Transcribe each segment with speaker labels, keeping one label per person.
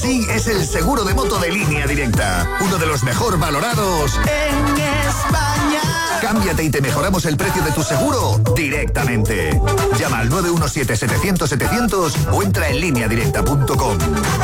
Speaker 1: sí es el seguro de moto de Línea Directa. Uno de los mejor valorados en España. Cámbiate y te mejoramos el precio de tu seguro directamente. Llama al 917-700-700 o entra en lineadirecta.com.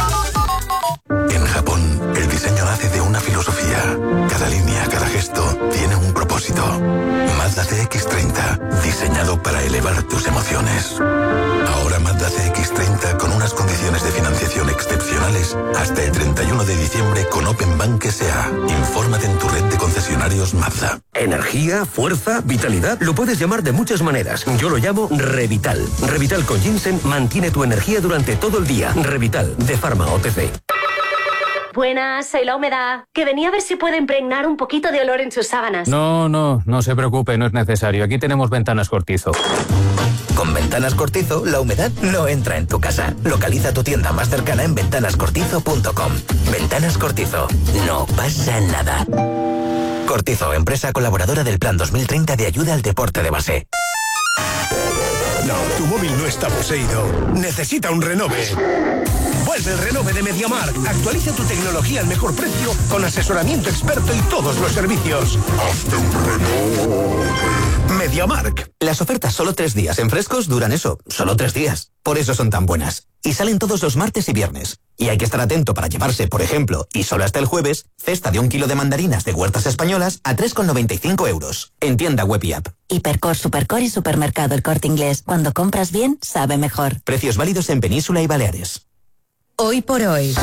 Speaker 2: En Japón, el diseño nace de una filosofía. Cada línea, cada gesto, tiene un propósito. Mazda CX-30, diseñado para elevar tus emociones. Ahora Mazda CX-30 con unas condiciones de financiación excepcionales hasta el 31 de diciembre con Open Bank S.A. Infórmate en tu red de concesionarios Mazda.
Speaker 3: Energía, fuerza, vitalidad, lo puedes llamar de muchas maneras. Yo lo llamo Revital. Revital con ginseng mantiene tu energía durante todo el día. Revital, de Pharma OTC.
Speaker 4: Buenas, soy La Humedad, que venía a ver si puedo impregnar un poquito de olor en sus sábanas.
Speaker 5: No se preocupe, no es necesario. Aquí tenemos Ventanas Cortizo.
Speaker 6: Con Ventanas Cortizo, la humedad no entra en tu casa. Localiza tu tienda más cercana en ventanascortizo.com. Ventanas Cortizo, no pasa nada. Cortizo, empresa colaboradora del Plan 2030 de ayuda al deporte de base.
Speaker 7: No, tu móvil no está poseído. Necesita un renove. Vuelve el renove de MediaMarkt. Actualiza tu tecnología al mejor precio con asesoramiento experto y todos los servicios. Hazte un renove. MediaMarkt.
Speaker 6: Las ofertas solo 3 días en Frescos duran eso, solo 3 días. Por eso son tan buenas. Y salen todos los martes y viernes. Y hay que estar atento para llevarse, por ejemplo, y solo hasta el jueves, cesta de 1 kilo de mandarinas de Huertas Españolas a 3,95 euros. En tienda web y app.
Speaker 8: Hipercor, Supercor y Supermercado El Corte Inglés. Cuando compras bien, sabe mejor.
Speaker 6: Precios válidos en Península y Baleares.
Speaker 9: Hoy por hoy,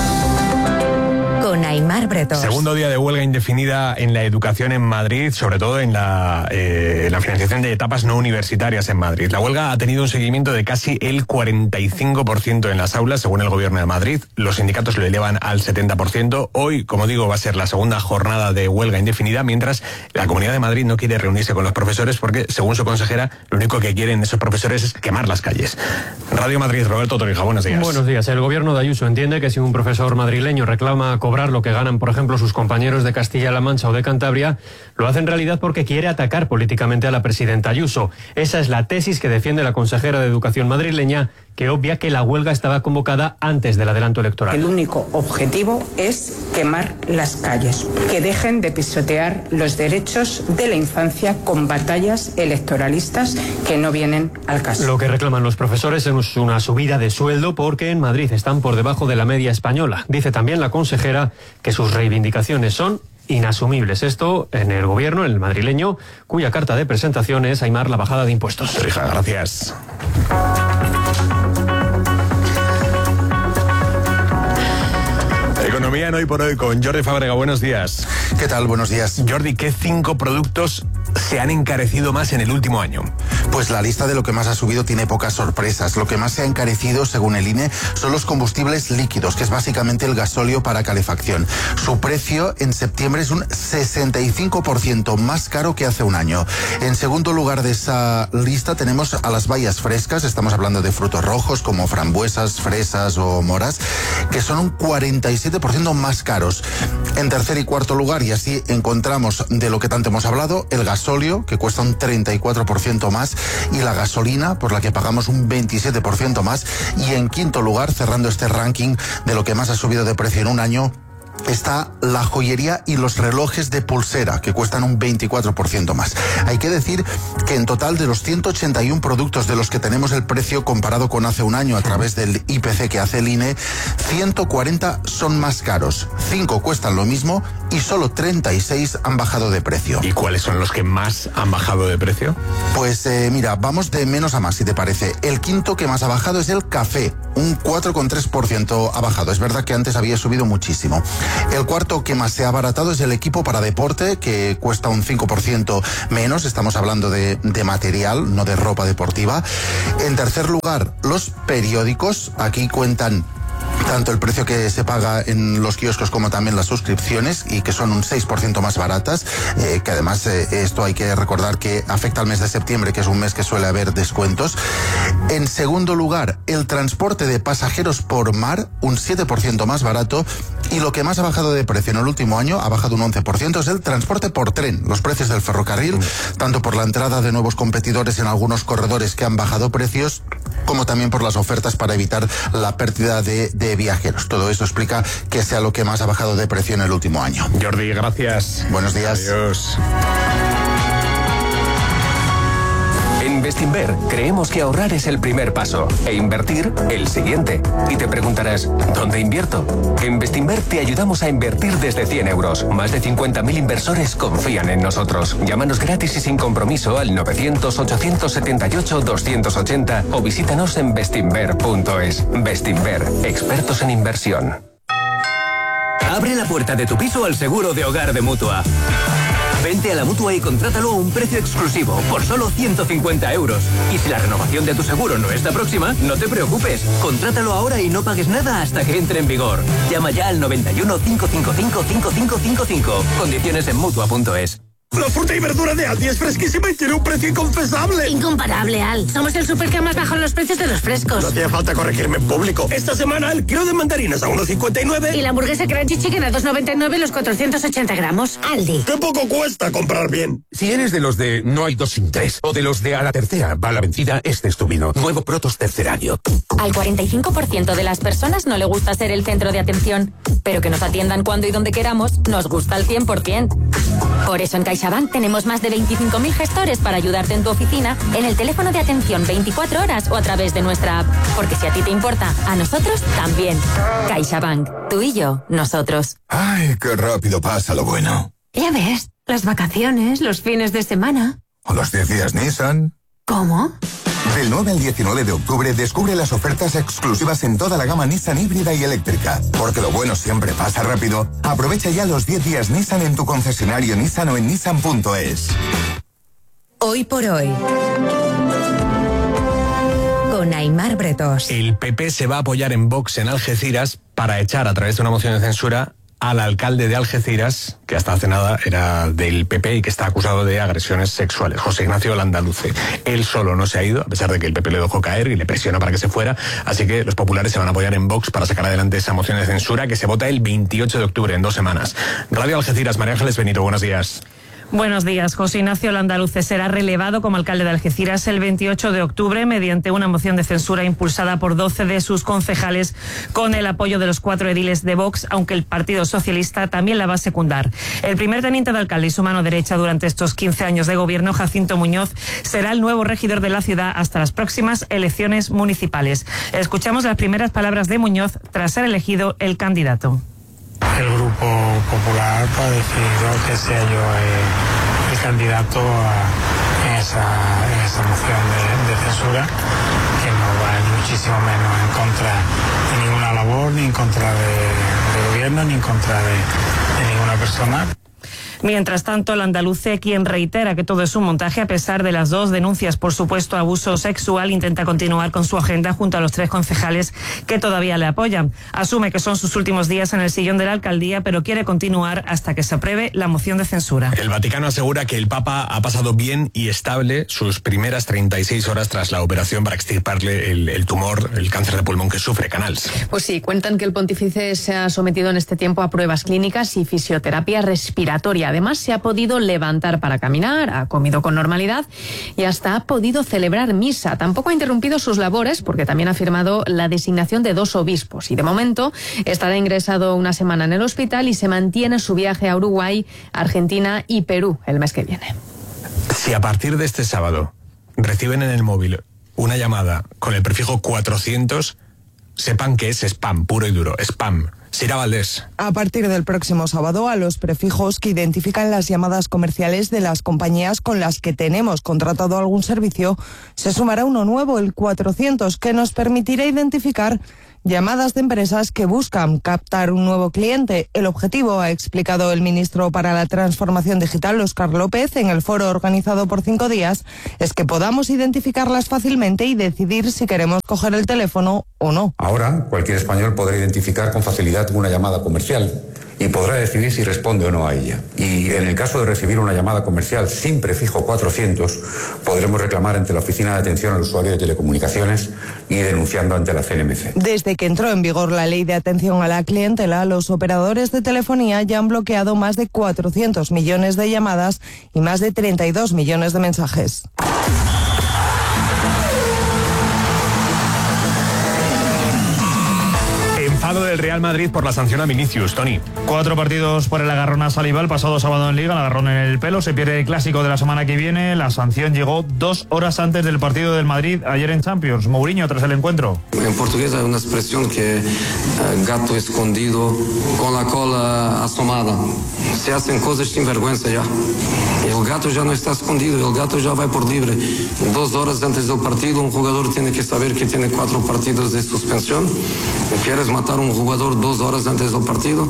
Speaker 9: con Aimar Bretós.
Speaker 10: Segundo día de huelga indefinida en la educación en Madrid, sobre todo en la financiación de etapas no universitarias en Madrid. La huelga ha tenido un seguimiento de casi el 45% en las aulas, según el Gobierno de Madrid. Los sindicatos lo elevan al 70%. Hoy, como digo, va a ser la segunda jornada de huelga indefinida, mientras la Comunidad de Madrid no quiere reunirse con los profesores porque, según su consejera, lo único que quieren esos profesores es quemar las calles. Radio Madrid, Roberto Torija, buenos días.
Speaker 11: Buenos días. El Gobierno de Ayuso entiende que si un profesor madrileño reclama cobrar lo que ganan, por ejemplo, sus compañeros de Castilla-La Mancha o de Cantabria, lo hace en realidad porque quiere atacar políticamente a la presidenta Ayuso. Esa es la tesis que defiende la consejera de Educación madrileña, que obvia que la huelga estaba convocada antes del adelanto electoral.
Speaker 12: El único objetivo es quemar las calles, que dejen de pisotear los derechos de la infancia con batallas electoralistas que no vienen al caso.
Speaker 11: Lo que reclaman los profesores es una subida de sueldo porque en Madrid están por debajo de la media española. Dice también la consejera que sus reivindicaciones son inasumibles. Esto en el gobierno, en el madrileño, cuya carta de presentación es Aimar la bajada de impuestos.
Speaker 10: Torija, gracias. Economía en Hoy por Hoy con Jordi Fábrega. Buenos días.
Speaker 13: ¿Qué tal? Buenos días.
Speaker 10: Jordi, ¿qué 5 productos se han encarecido más en el último año?
Speaker 13: Pues la lista de lo que más ha subido tiene pocas sorpresas. Lo que más se ha encarecido, según el INE, son los combustibles líquidos, que es básicamente el gasóleo para calefacción. Su precio en septiembre es un 65% más caro que hace un año. En segundo lugar de esa lista tenemos a las bayas frescas. Estamos hablando de frutos rojos como frambuesas, fresas o moras, que son un 47% más caros. En tercer y cuarto lugar, y así encontramos de lo que tanto hemos hablado, el gasóleo, que cuesta un 34% más, y la gasolina, por la que pagamos un 27% más. Y en quinto lugar, cerrando este ranking de lo que más ha subido de precio en un año, está la joyería y los relojes de pulsera, que cuestan un 24% más. Hay que decir que en total de los 181 productos de los que tenemos el precio comparado con hace un año a través del IPC que hace el INE, 140 son más caros, 5 cuestan lo mismo y solo 36 han bajado de precio.
Speaker 10: ¿Y cuáles son los que más han bajado de precio?
Speaker 13: Pues mira, vamos de menos a más, si te parece. El quinto que más ha bajado es el café, un 4,3% ha bajado. Es verdad que antes había subido muchísimo. El cuarto que más se ha abaratado es el equipo para deporte, que cuesta un 5% menos. Estamos hablando de material, no de ropa deportiva. En tercer lugar, los periódicos. Aquí cuentan tanto el precio que se paga en los kioscos como también las suscripciones, y que son un 6% más baratas, que además esto hay que recordar que afecta al mes de septiembre, que es un mes que suele haber descuentos. En segundo lugar, el transporte de pasajeros por mar, un 7% más barato, y lo que más ha bajado de precio en el último año, ha bajado un 11%, es el transporte por tren. Los precios del ferrocarril, tanto por la entrada de nuevos competidores en algunos corredores que han bajado precios, como también por las ofertas para evitar la pérdida de viajeros. Todo eso explica que sea lo que más ha bajado de precio en el último año.
Speaker 10: Jordi, gracias.
Speaker 13: Buenos días.
Speaker 10: Adiós.
Speaker 14: En Bestinver creemos que ahorrar es el primer paso e invertir el siguiente. Y te preguntarás, ¿dónde invierto? En Bestinver te ayudamos a invertir desde 100 euros. Más de 50.000 inversores confían en nosotros. Llámanos gratis y sin compromiso al 900-878-280 o visítanos en bestinver.es. Bestinver, expertos en inversión.
Speaker 3: Abre la puerta de tu piso al seguro de hogar de Mutua. Vente a la Mutua y contrátalo a un precio exclusivo, por solo 150 euros. Y si la renovación de tu seguro no está próxima, no te preocupes. Contrátalo ahora y no pagues nada hasta que entre en vigor. Llama ya al 91 555 5555. Condiciones en Mutua.es.
Speaker 7: La fruta y verdura de Aldi es fresquísima y tiene un precio inconfesable.
Speaker 4: Incomparable, Al. Somos el súper que más bajan los precios de los frescos.
Speaker 7: No hacía falta corregirme en público. Esta semana el kilo de mandarinas a 1,59.
Speaker 4: Y la hamburguesa Crunchy Chicken a 2,99 los 480 gramos. Aldi.
Speaker 7: ¡Qué poco cuesta comprar bien!
Speaker 15: Si eres de los de no hay 2 sin 3 o de los de a la tercera va la vencida, este es tu vino. Nuevo Protos tercer año.
Speaker 16: Al 45% de las personas no le gusta ser el centro de atención, pero que nos atiendan cuando y donde queramos nos gusta al 100%. Por eso en CaixaBank tenemos más de 25.000 gestores para ayudarte en tu oficina, en el teléfono de atención 24 horas o a través de nuestra app. Porque si a ti te importa, a nosotros también. CaixaBank. Tú y yo, nosotros.
Speaker 1: Ay, qué rápido pasa lo bueno.
Speaker 4: Ya ves, las vacaciones, los fines de semana.
Speaker 1: ¿O los 10 días Nissan?
Speaker 4: ¿Cómo?
Speaker 1: Del 9 al 19 de octubre descubre las ofertas exclusivas en toda la gama Nissan híbrida y eléctrica. Porque lo bueno siempre pasa rápido. Aprovecha ya los 10 días Nissan en tu concesionario Nissan o en Nissan.es.
Speaker 9: Hoy por hoy, con Aimar Bretos.
Speaker 10: El PP se va a apoyar en Vox en Algeciras para echar a través de una moción de censura al alcalde de Algeciras, que hasta hace nada era del PP y que está acusado de agresiones sexuales, José Ignacio Landaluce. Él solo no se ha ido, a pesar de que el PP le dejó caer y le presiona para que se fuera, así que los populares se van a apoyar en Vox para sacar adelante esa moción de censura que se vota el 28 de octubre, en 2 semanas. Radio Algeciras, María Ángeles Benito, buenos días.
Speaker 17: Buenos días. José Ignacio Landaluce será relevado como alcalde de Algeciras el 28 de octubre mediante una moción de censura impulsada por 12 de sus concejales con el apoyo de los 4 ediles de Vox, aunque el Partido Socialista también la va a secundar. El primer teniente de alcalde y su mano derecha durante estos 15 años de gobierno, Jacinto Muñoz, será el nuevo regidor de la ciudad hasta las próximas elecciones municipales. Escuchamos las primeras palabras de Muñoz tras ser elegido el candidato.
Speaker 18: El Grupo Popular ha decidido que sea yo el candidato en esa moción de censura, que no va ni muchísimo menos en contra de ninguna labor, ni en contra del gobierno, ni en contra de ninguna persona.
Speaker 17: Mientras tanto, Landaluce, quien reitera que todo es un montaje a pesar de las 2 denuncias por supuesto abuso sexual, intenta continuar con su agenda junto a los 3 concejales que todavía le apoyan. Asume que son sus últimos días en el sillón de la alcaldía, pero quiere continuar hasta que se apruebe la moción de censura.
Speaker 10: El Vaticano asegura que el Papa ha pasado bien y estable sus primeras 36 horas tras la operación para extirparle el tumor, el cáncer de pulmón que sufre, Canals.
Speaker 19: Pues sí, cuentan que el pontífice se ha sometido en este tiempo a pruebas clínicas y fisioterapia respiratoria. Además, se ha podido levantar para caminar, ha comido con normalidad y hasta ha podido celebrar misa. Tampoco ha interrumpido sus labores porque también ha firmado la designación de 2 obispos y de momento estará ingresado una semana en el hospital y se mantiene su viaje a Uruguay, Argentina y Perú el mes que viene.
Speaker 10: Si a partir de este sábado reciben en el móvil una llamada con el prefijo 400, sepan que es spam, puro y duro, spam. Sira Valdés.
Speaker 20: A partir del próximo sábado, a los prefijos que identifican las llamadas comerciales de las compañías con las que tenemos contratado algún servicio, se sumará uno nuevo, el 400, que nos permitirá identificar llamadas de empresas que buscan captar un nuevo cliente. El objetivo, ha explicado el ministro para la Transformación Digital, Óscar López, en el foro organizado por 5 días, es que podamos identificarlas fácilmente y decidir si queremos coger el teléfono o no.
Speaker 21: Ahora, cualquier español podrá identificar con facilidad una llamada comercial y podrá decidir si responde o no a ella. Y en el caso de recibir una llamada comercial sin prefijo 400, podremos reclamar ante la Oficina de Atención al Usuario de Telecomunicaciones y denunciando ante la CNMC.
Speaker 20: Desde que entró en vigor la Ley de Atención a la Clientela, los operadores de telefonía ya han bloqueado más de 400 millones de llamadas y más de 32 millones de mensajes.
Speaker 10: delegado del Real Madrid por la sanción a Vinicius. Tony.
Speaker 2: 4 partidos por el agarrón a Saliba el pasado sábado en Liga, el agarrón en el pelo, se pierde el clásico de la semana que viene. La sanción llegó 2 horas antes del partido del Madrid ayer en Champions. Mourinho tras el encuentro.
Speaker 22: En portugués hay una expresión que gato escondido con la cola asomada. Se hacen cosas sin vergüenza ya. El gato ya no está escondido, el gato ya va por libre. 2 horas antes del partido un jugador tiene que saber que tiene 4 partidos de suspensión. ¿Quieres matar a un jugador 2 horas antes del partido?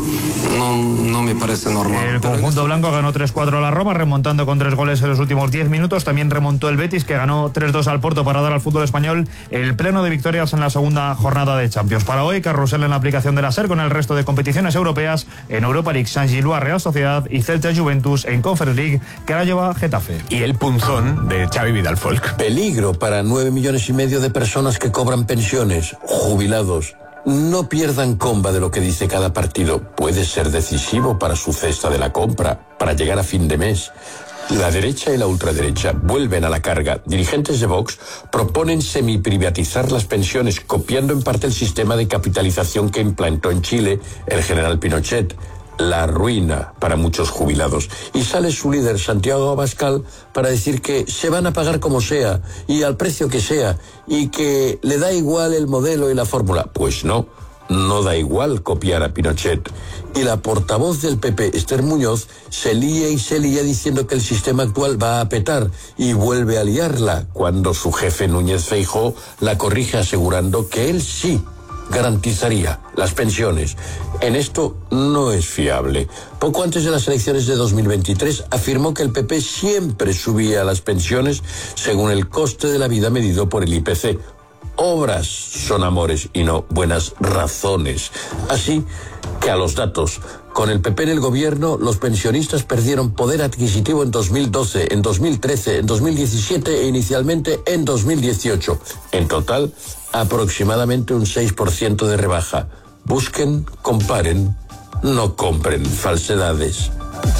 Speaker 22: No me parece normal.
Speaker 2: El conjunto blanco ganó 3-4 a la Roma, remontando con 3 goles en los últimos 10 minutos. También remontó el Betis, que ganó 3-2 al Porto para dar al fútbol español el pleno de victorias en la segunda jornada de Champions. Para hoy, carrusel en la aplicación de la SER con el resto de competiciones europeas. En Europa League, Saint-Gilloise Real Sociedad y Celta Juventus. En Conference League, que ahora lleva Getafe.
Speaker 10: Y el punzón de Xavi Vidal Folk.
Speaker 23: Peligro para 9,5 millones de personas que cobran pensiones, jubilados. No pierdan comba de lo que dice cada partido. Puede ser decisivo para su cesta de la compra, para llegar a fin de mes. La derecha y la ultraderecha vuelven a la carga. Dirigentes de Vox proponen semiprivatizar las pensiones, copiando en parte el sistema de capitalización que implantó en Chile el general Pinochet. La ruina para muchos jubilados. Y sale su líder, Santiago Abascal, para decir que se van a pagar como sea y al precio que sea y que le da igual el modelo y la fórmula. Pues no da igual copiar a Pinochet. Y la portavoz del PP, Esther Muñoz, se lía diciendo que el sistema actual va a petar y vuelve a liarla cuando su jefe Núñez Feijóo la corrige asegurando que él sí garantizaría las pensiones. En esto no es fiable. Poco antes de las elecciones de 2023 afirmó que el PP siempre subía las pensiones según el coste de la vida medido por el IPC. Obras son amores y no buenas razones. Así que a los datos. Con el PP en el gobierno, los pensionistas perdieron poder adquisitivo en 2012, en 2013, en 2017 e inicialmente en 2018. En total, aproximadamente un 6% de rebaja. Busquen, comparen, no compren falsedades.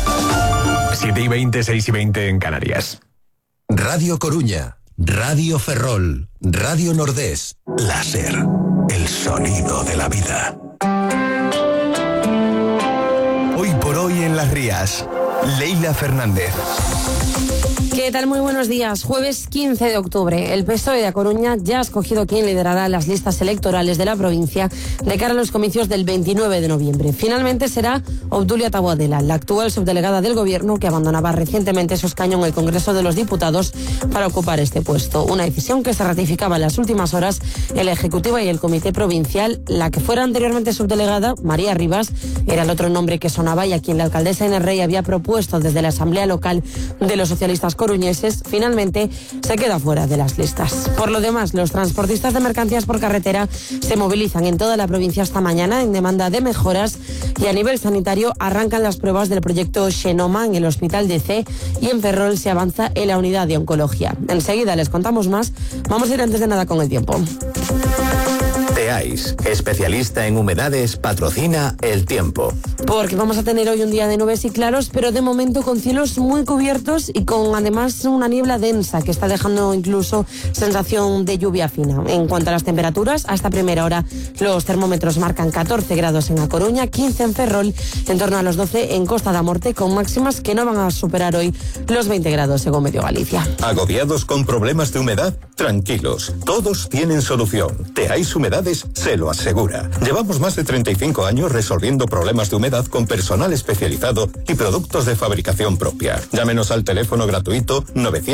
Speaker 10: 7:20, 6:20 en Canarias.
Speaker 24: Radio Coruña, Radio Ferrol, Radio Nordés, la SER, el sonido de la vida.
Speaker 7: Hoy por hoy en Las Rías, Leila Fernández.
Speaker 25: ¿Qué tal? Muy buenos días. Jueves 15 de octubre. El PSOE de A Coruña ya ha escogido quién liderará las listas electorales de la provincia de cara a los comicios del 29 de noviembre. Finalmente será Obdulia Taboadela, la actual subdelegada del Gobierno que abandonaba recientemente su escaño en el Congreso de los Diputados para ocupar este puesto. Una decisión que se ratificaba en las últimas horas en la Ejecutiva y el Comité Provincial. La que fuera anteriormente subdelegada, María Rivas, era el otro nombre que sonaba y a quien la alcaldesa Inés Rey había propuesto desde la Asamblea Local de los Socialistas coruñeses, finalmente se queda fuera de las listas. Por lo demás, los transportistas de mercancías por carretera se movilizan en toda la provincia esta mañana en demanda de mejoras y a nivel sanitario arrancan las pruebas del proyecto Xenoma en el Hospital de C y en Ferrol se avanza en la unidad de oncología. Enseguida les contamos más. Vamos a ir antes de nada con el tiempo.
Speaker 6: Teais, especialista en humedades, patrocina el tiempo.
Speaker 25: Porque vamos a tener hoy un día de nubes y claros, pero de momento con cielos muy cubiertos y con además una niebla densa que está dejando incluso sensación de lluvia fina. En cuanto a las temperaturas, hasta primera hora los termómetros marcan 14 grados en A Coruña, 15 en Ferrol, en torno a los 12 en Costa da Morte, con máximas que no van a superar hoy los 20 grados según Medio Galicia.
Speaker 1: ¿Agobiados con problemas de humedad? Tranquilos, todos tienen solución. Teais Humedades se lo asegura. Llevamos más de 35 años resolviendo problemas de humedad con personal especializado y productos de fabricación propia. Llámenos al teléfono gratuito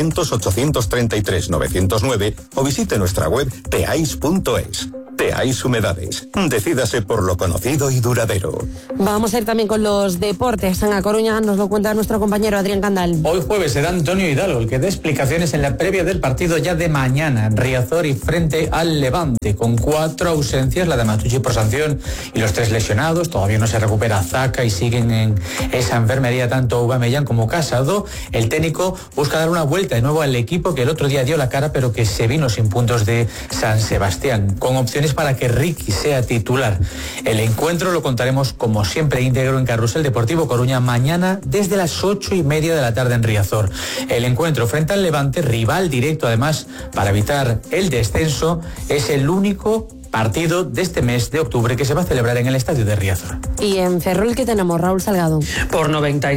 Speaker 1: 900-833-909 o visite nuestra web teais.es. Teais Humedades. Decídase por lo conocido y duradero.
Speaker 25: Vamos a ir también con los deportes. En A Coruña nos lo cuenta nuestro compañero Adrián Candal.
Speaker 26: Hoy jueves será Antonio Hidalgo el que dé explicaciones en la previa del partido ya de mañana en Riazor y frente al Levante, con 4 ausencias, la de Matucci por sanción y los 3 lesionados. Todavía no se recupera Zaca y siguen en esa enfermería tanto Aubameyang como Casado. El técnico busca dar una vuelta de nuevo al equipo que el otro día dio la cara pero que se vino sin puntos de San Sebastián, con opciones para que Ricky sea titular. El encuentro lo contaremos como siempre íntegro en Carrusel Deportivo Coruña mañana desde las 8:30 de la tarde en Riazor. El encuentro frente al Levante, rival directo además para evitar el descenso, es el único partido de este mes de octubre que se va a celebrar en el estadio de Riazor.
Speaker 25: Y en Ferrol, ¿qué tenemos, Raúl Salgado?
Speaker 5: Por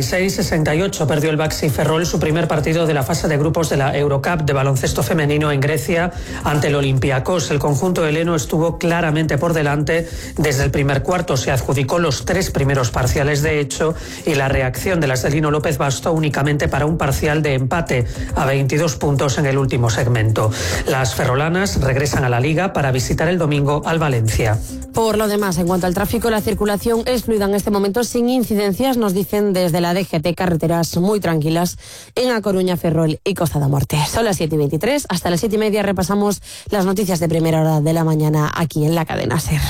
Speaker 5: 96-68 perdió el Baxi Ferrol su primer partido de la fase de grupos de la Eurocup de baloncesto femenino en Grecia ante el Olympiacos. El conjunto heleno estuvo claramente por delante desde el primer cuarto. Se adjudicó los 3 primeros parciales de hecho y la reacción de las de Lino López bastó únicamente para un parcial de empate a 22 puntos en el último segmento. Las ferrolanas regresan a la liga para visitar el domingo al Valencia.
Speaker 25: Por lo demás, en cuanto al tráfico, la circulación es fluida en este momento sin incidencias, nos dicen desde la DGT, carreteras muy tranquilas en A Coruña, Ferrol y Costa da Morte. Son las 7:23, hasta las 7:30 repasamos las noticias de primera hora de la mañana aquí en la cadena SER.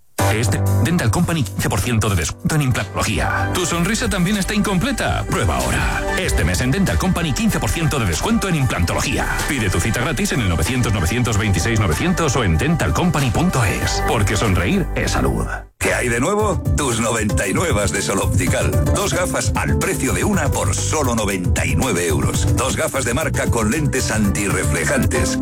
Speaker 8: Dental Company, 15% de descuento en implantología. ¿Tu sonrisa también está incompleta? Prueba ahora. Este mes en Dental Company, 15% de descuento en implantología. Pide tu cita gratis en el 900-926-900 o en dentalcompany.es. Porque sonreír es salud.
Speaker 1: ¿Qué hay de nuevo? Tus 99 de Sol Optical. 2 gafas al precio de una por solo 99 euros. 2 gafas de marca con lentes antirreflejantes.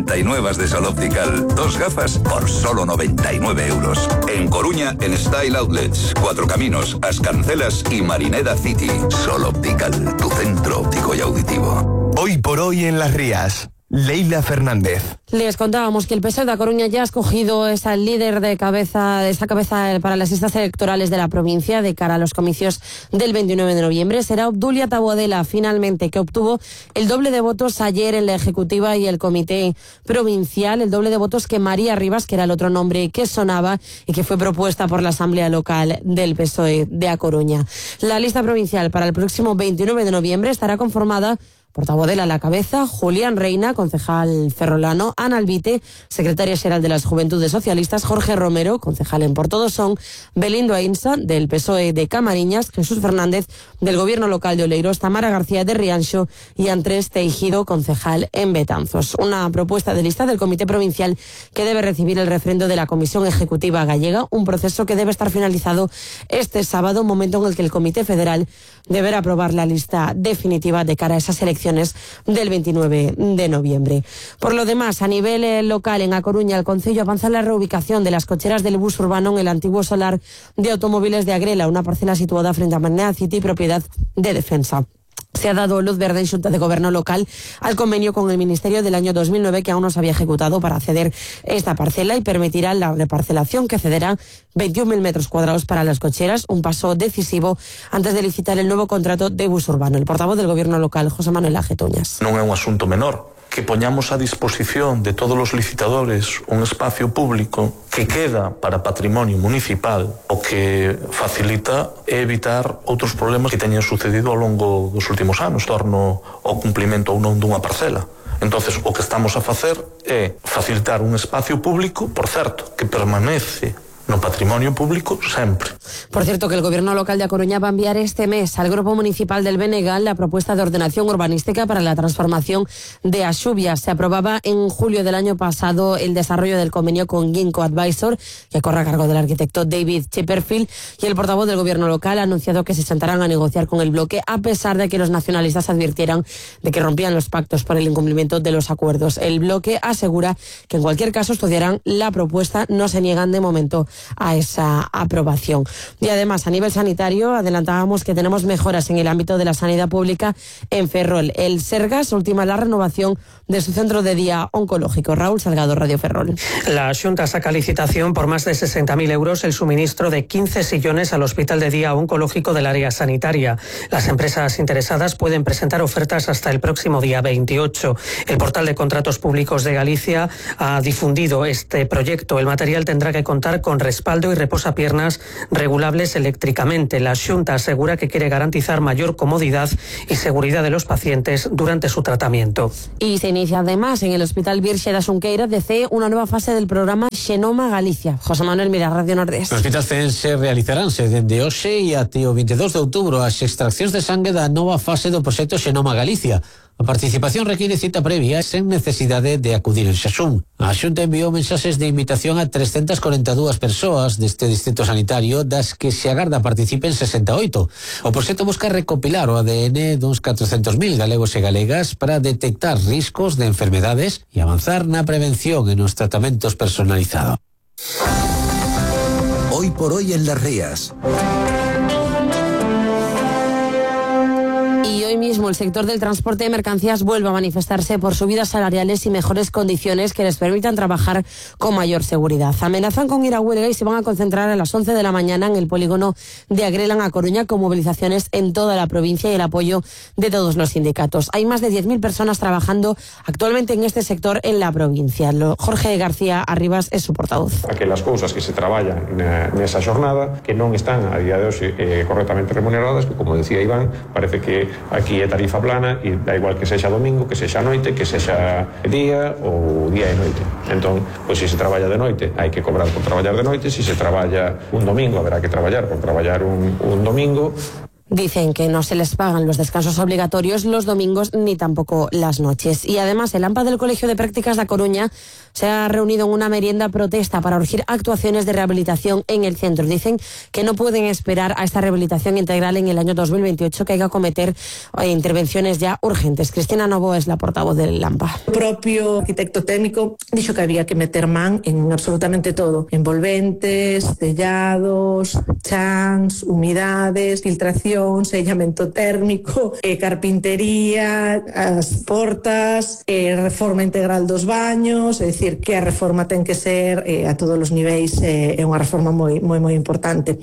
Speaker 1: 99 de Sol Optical. 2 gafas por solo 99 euros. En Coruña, en Style Outlets, Cuatro Caminos, Ascancelas y Marineda City. Sol Optical, tu centro óptico y auditivo.
Speaker 11: Hoy por hoy en Las Rías. Leila Fernández.
Speaker 25: Les contábamos que el PSOE de A Coruña ya ha escogido esa líder de esa cabeza para las listas electorales de la provincia de cara a los comicios del 29 de noviembre. Será Obdulia Taboadela, finalmente, que obtuvo el doble de votos ayer en la Ejecutiva y el Comité Provincial, el doble de votos que María Rivas, que era el otro nombre que sonaba y que fue propuesta por la Asamblea Local del PSOE de A Coruña. La lista provincial para el próximo 29 de noviembre estará conformada por Taboadela a la cabeza, Julián Reina, concejal ferrolano, Ana Albite, secretaria xeral de las Juventudes Socialistas, Jorge Romero, concejal en Portodosón, Belindo Ainsa, del PSOE de Camariñas, Jesús Fernández, del Gobierno Local de Oleiros, Tamara García de Rianxo y Andrés Teijido, concejal en Betanzos. Una propuesta de lista del Comité Provincial que debe recibir el refrendo de la Comisión Ejecutiva Gallega, un proceso que debe estar finalizado este sábado, momento en el que el Comité Federal deberá aprobar la lista definitiva de cara a esas elecciones del 29 de noviembre. Por lo demás, a nivel local, en A Coruña, el Concello avanza en la reubicación de las cocheras del bus urbano en el antiguo solar de automóviles de Agrela, una parcela situada frente a Marineda City, propiedad de Defensa. Se ha dado luz verde en Xunta de Gobierno local al convenio con el Ministerio del año 2009 que aún no se había ejecutado para ceder esta parcela y permitirá la reparcelación que cederá 21.000 metros cuadrados para las cocheras, un paso decisivo antes de licitar el nuevo contrato de bus urbano. El portavoz del Gobierno local, José Manuel Ajetoñas.
Speaker 12: Non é un asunto menor que poñamos a disposición de todos os licitadores un espacio público que queda para patrimonio municipal, o que facilita evitar outros problemas que teñen sucedido ao longo dos últimos anos, torno ao cumplimento ou non dunha parcela. Entonces, o que estamos a facer é facilitar un espacio público, por certo, que permanece no patrimonio público sempre.
Speaker 25: Por cierto, que el Gobierno local de A Coruña va a enviar este mes al Grupo Municipal del Benegal la propuesta de ordenación urbanística para la transformación de Axubia. Se aprobaba en julio del año pasado el desarrollo del convenio con Ginkgo Advisor, que corre a cargo del arquitecto David Chipperfield, y el portavoz del Gobierno local ha anunciado que se sentarán a negociar con el bloque, a pesar de que los nacionalistas advirtieran de que rompían los pactos por el incumplimiento de los acuerdos. El bloque asegura que en cualquier caso estudiarán la propuesta, no se niegan de momento a esa aprobación. Y además, a nivel sanitario, adelantábamos que tenemos mejoras en el ámbito de la sanidad pública en Ferrol. El Sergas ultima la renovación de su centro de día oncológico. Raúl Salgado, Radio Ferrol.
Speaker 5: La Xunta saca licitación por más de 60.000 euros el suministro de 15 sillones al Hospital de Día Oncológico del área sanitaria. Las empresas interesadas pueden presentar ofertas hasta el próximo día 28. El portal de contratos públicos de Galicia ha difundido este proyecto. El material tendrá que contar con respaldo y reposapiernas regulables eléctricamente. La Xunta asegura que quiere garantizar mayor comodidad y seguridad de los pacientes durante su tratamiento.
Speaker 25: Y se inicia además en el Hospital Virxe da Xunqueira de CE una nueva fase del programa Xenoma Galicia. José Manuel Mira, Radio Nordés.
Speaker 13: No Hospital CEense realizaránse dende hoxe e até o 22 de outubro as extraccións de sangue da nova fase do proxecto Xenoma Galicia. A participación requiere cita previa sen necesidade de acudir en Xasún. A Xunta enviou mensaxes de invitación a 342 persoas deste distrito sanitario, das que se agarda participen 68. O proxecto busca recopilar o ADN duns 400.000 galegos e galegas para detectar riscos de enfermedades e avanzar na prevención e nos tratamentos personalizados.
Speaker 24: Hoy por hoy en Las Rías.
Speaker 25: Y hoy mismo el sector del transporte de mercancías vuelve a manifestarse por subidas salariales y mejores condiciones que les permitan trabajar con mayor seguridad. Amenazan con ir a huelga y se van a concentrar a las 11 de la mañana en el polígono de Agrela, a Coruña, con movilizaciones en toda la provincia y el apoyo de todos los sindicatos. Hay más de 10.000 personas trabajando actualmente en este sector en la provincia. Jorge García Arribas es su portavoz.
Speaker 3: Aquelas cousas que se traballan nesa xornada que non están a día de hoxe correctamente remuneradas, que, como decía Iván, parece que aquí é tarifa plana e da igual que sexa domingo, que sexa noite, que sexa día ou día e noite. Entón, pois se se traballa de noite, hai que cobrar por traballar de noite. Se se traballa un domingo, haberá que traballar por traballar un domingo.
Speaker 25: Dicen que no se les pagan los descansos obligatorios los domingos ni tampoco las noches. Y además el AMPA del Colegio de Prácticas de A Coruña se ha reunido en una merienda protesta para urgir actuaciones de rehabilitación en el centro. Dicen que no pueden esperar a esta rehabilitación integral en el año 2028, que hay que acometer intervenciones ya urgentes. Cristina Novo es la portavoz del AMPA.
Speaker 4: El propio arquitecto técnico dijo que había que meter man en absolutamente todo. Envolventes, tellados, chans, humidades, filtración, sellamento térmico, carpintería, as portas, reforma integral dos baños, é dicir, que a reforma ten que ser a todos os niveis, é unha reforma moi importante.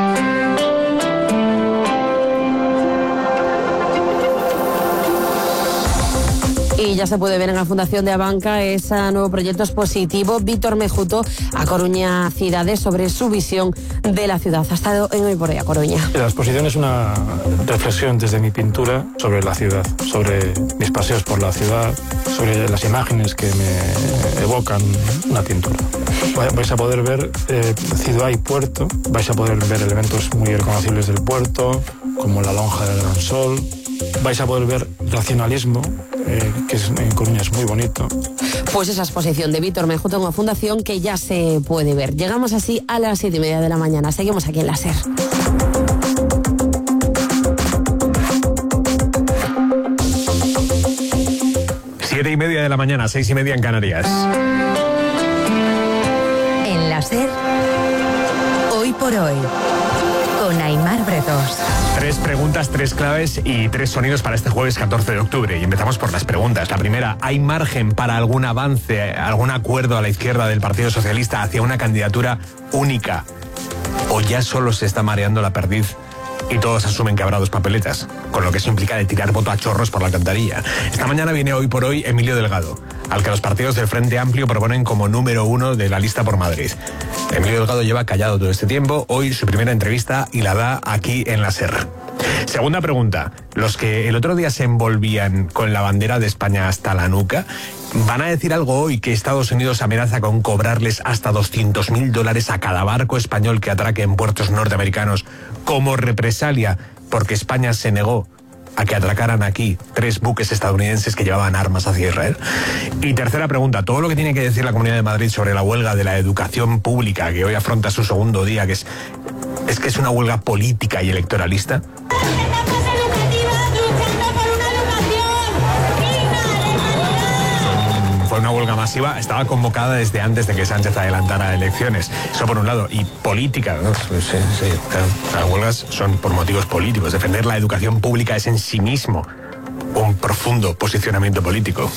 Speaker 25: Y ya se puede ver en la Fundación de Abanca ese nuevo proyecto expositivo. Víctor Mejuto, A Coruña Ciudades, sobre su visión de la ciudad. Ha estado en Hoy por Hoy A Coruña.
Speaker 9: La exposición es una reflexión desde mi pintura sobre la ciudad, sobre mis paseos por la ciudad, sobre las imágenes que me evocan una pintura. Vais a poder ver ciudad y puerto, vais a poder ver elementos muy reconocibles del puerto, como la lonja del Gran Sol. Vais a poder ver racionalismo, que en Coruña es muy bonito.
Speaker 25: Pues esa exposición de Víctor Mejuto en una fundación que ya se puede ver. Llegamos así a las 7:30 de la mañana. Seguimos aquí en la SER.
Speaker 10: Siete y media de la mañana, 6:30 en Canarias.
Speaker 14: En la SER, Hoy por Hoy, con Aimar Bretos.
Speaker 10: 3 preguntas, 3 claves y 3 sonidos para este jueves 14 de octubre. Y empezamos por las preguntas. La primera, ¿hay margen para algún avance, algún acuerdo a la izquierda del Partido Socialista hacia una candidatura única? ¿O ya solo se está mareando la perdiz y todos asumen que habrá 2 papeletas? Con lo que eso implica de tirar voto a chorros por la alcantarilla. Esta mañana viene Hoy por Hoy Emilio Delgado, al que los partidos del Frente Amplio proponen como número 1 de la lista por Madrid. Emilio Delgado lleva callado todo este tiempo. Hoy su primera entrevista y la da aquí en la SER. Segunda pregunta. Los que el otro día se envolvían con la bandera de España hasta la nuca, ¿van a decir algo hoy que Estados Unidos amenaza con cobrarles hasta $200.000 a cada barco español que atraque en puertos norteamericanos como represalia porque España se negó a que atracaran aquí 3 buques estadounidenses que llevaban armas hacia Israel? Y tercera pregunta, todo lo que tiene que decir la Comunidad de Madrid sobre la huelga de la educación pública, que hoy afronta su segundo día, que es una huelga política y electoralista. Fue una huelga masiva, estaba convocada desde antes de que Sánchez adelantara elecciones. Eso por un lado. Y política, ¿no? Sí, claro. Las huelgas son por motivos políticos. Defender la educación pública es en sí mismo un profundo posicionamiento político.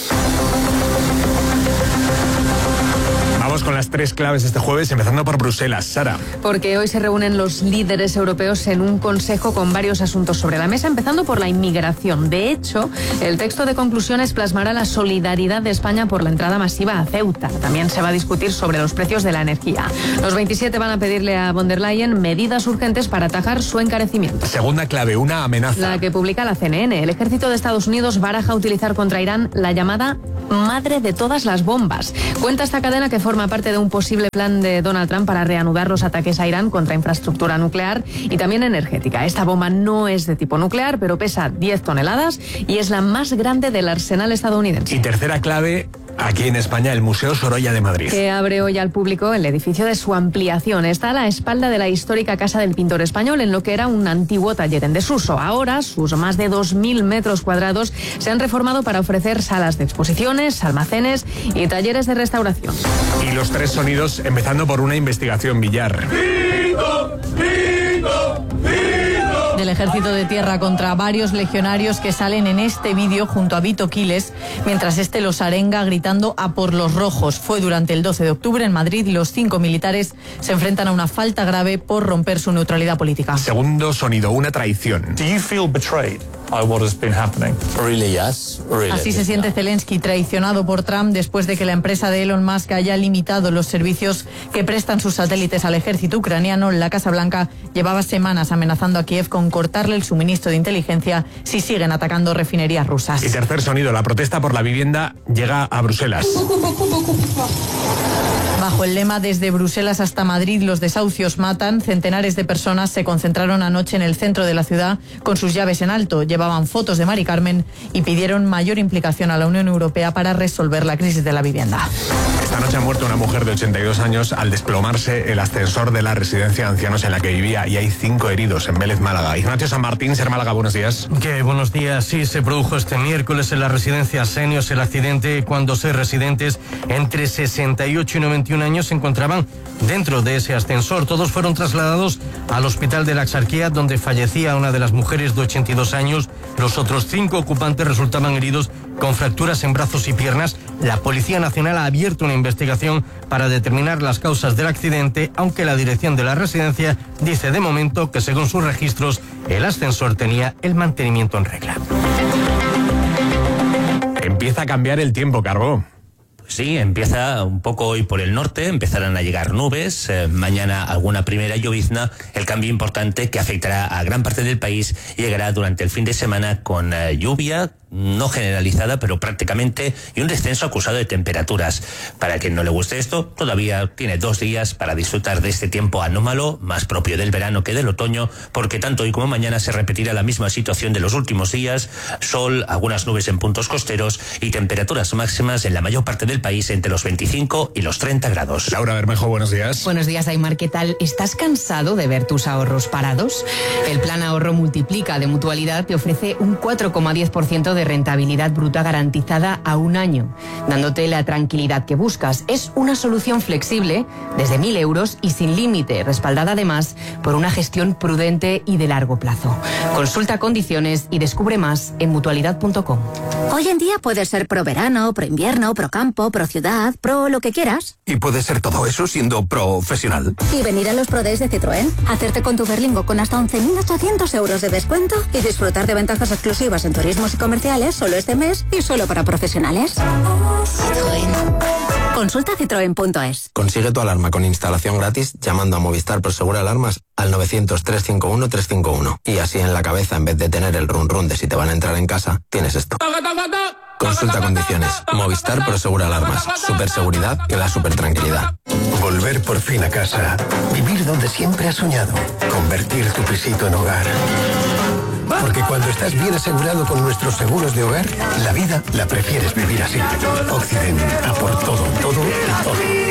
Speaker 10: Vamos con las 3 claves este jueves, empezando por Bruselas. Sara.
Speaker 19: Porque hoy se reúnen los líderes europeos en un consejo con varios asuntos sobre la mesa, empezando por la inmigración. De hecho, el texto de conclusiones plasmará la solidaridad de España por la entrada masiva a Ceuta. También se va a discutir sobre los precios de la energía. Los 27 van a pedirle a von der Leyen medidas urgentes para atajar su encarecimiento.
Speaker 10: Segunda clave, una amenaza.
Speaker 19: La que publica la CNN. El ejército de Estados Unidos baraja utilizar contra Irán la llamada madre de todas las bombas. Cuenta esta cadena que forma parte de un posible plan de Donald Trump para reanudar los ataques a Irán contra infraestructura nuclear y también energética. Esta bomba no es de tipo nuclear, pero pesa 10 toneladas y es la más grande del arsenal estadounidense.
Speaker 10: Y tercera clave, aquí en España, el Museo Sorolla de Madrid.
Speaker 19: Que abre hoy al público el edificio de su ampliación. Está a la espalda de la histórica Casa del Pintor Español, en lo que era un antiguo taller en desuso. Ahora, sus más de 2.000 metros cuadrados se han reformado para ofrecer salas de exposiciones, almacenes y talleres de restauración.
Speaker 10: Y los 3 sonidos, empezando por una investigación, Villar.
Speaker 15: del Ejército de Tierra contra varios legionarios que salen en este vídeo junto a Vito Quiles, mientras este los arenga gritando a por los rojos. Fue durante el 12 de octubre en Madrid y los 5 militares se enfrentan a una falta grave por romper su neutralidad política.
Speaker 10: Segundo sonido, una traición.
Speaker 16: Do you feel betrayed by what has been happening?
Speaker 23: Really, yes. Really.
Speaker 15: Así se siente Zelensky, traicionado por Trump después de que la empresa de Elon Musk haya limitado los servicios que prestan sus satélites al ejército ucraniano. La Casa Blanca llevaba semanas amenazando a Kiev con cortarle el suministro de inteligencia si siguen atacando refinerías rusas.
Speaker 10: Y tercer sonido, la protesta por la vivienda llega a Bruselas.
Speaker 15: Bajo el lema "Desde Bruselas hasta Madrid, los desahucios matan", centenares de personas se concentraron anoche en el centro de la ciudad con sus llaves en alto. Llevaban fotos de Mari Carmen y pidieron mayor implicación a la Unión Europea para resolver la crisis de la vivienda.
Speaker 10: Esta noche ha muerto una mujer de 82 años al desplomarse el ascensor de la residencia de ancianos en la que vivía, y hay 5 heridos en Vélez, Málaga. Ignacio San Martín, Ser Málaga, buenos días.
Speaker 17: ¿Qué? Buenos días. Sí, se produjo este miércoles en la residencia Senios el accidente cuando 6 residentes entre 68 y 91 años se encontraban dentro de ese ascensor. Todos fueron trasladados al hospital de la Axarquía, donde fallecía una de las mujeres de 82 años. Los otros 5 ocupantes resultaban heridos con fracturas en brazos y piernas. La Policía Nacional ha abierto una investigación para determinar las causas del accidente, aunque la dirección de la residencia dice de momento que, según sus registros, el ascensor tenía el mantenimiento en regla.
Speaker 10: Empieza a cambiar el tiempo, Carbó.
Speaker 18: Sí, empieza un poco hoy por el norte, empezarán a llegar nubes, mañana alguna primera llovizna. El cambio importante que afectará a gran parte del país llegará durante el fin de semana con lluvia, no generalizada, pero prácticamente, y un descenso acusado de temperaturas. Para quien no le guste esto, todavía tiene 2 días para disfrutar de este tiempo anómalo, más propio del verano que del otoño, porque tanto hoy como mañana se repetirá la misma situación de los últimos días: sol, algunas nubes en puntos costeros y temperaturas máximas en la mayor parte del país entre los 25 y los 30 grados.
Speaker 10: Laura Bermejo, buenos días.
Speaker 20: Buenos días, Aymar, ¿qué tal? ¿Estás cansado de ver tus ahorros parados? El Plan Ahorro Multiplica de Mutualidad te ofrece un 4,10% de rentabilidad bruta garantizada a 1 año, dándote la tranquilidad que buscas. Es una solución flexible desde 1.000 euros y sin límite, respaldada además por una gestión prudente y de largo plazo. Consulta condiciones y descubre más en mutualidad.com.
Speaker 21: Hoy en día puedes ser pro verano, pro invierno, pro campo, pro ciudad, pro lo que quieras.
Speaker 24: Y puedes ser todo eso siendo profesional.
Speaker 21: Y venir a los Pro Days de Citroën, hacerte con tu Berlingo con hasta 11.800 euros de descuento y disfrutar de ventajas exclusivas en turismos y comerciales solo este mes y solo para profesionales. Citroën. Consulta citroen.es.
Speaker 27: Consigue tu alarma con instalación gratis llamando a Movistar Prosegur Alarmas al 900-351-351. Y así en la cabeza, en vez de tener el run run de si te van a entrar en casa, tienes esto. Consulta condiciones. Movistar Prosegur Alarmas. Superseguridad que da super tranquilidad.
Speaker 24: Volver por fin a casa. Vivir donde siempre has soñado. Convertir tu pisito en hogar. Porque cuando estás bien asegurado con nuestros seguros de hogar, la vida la prefieres vivir así. Occident, a por todo, todo y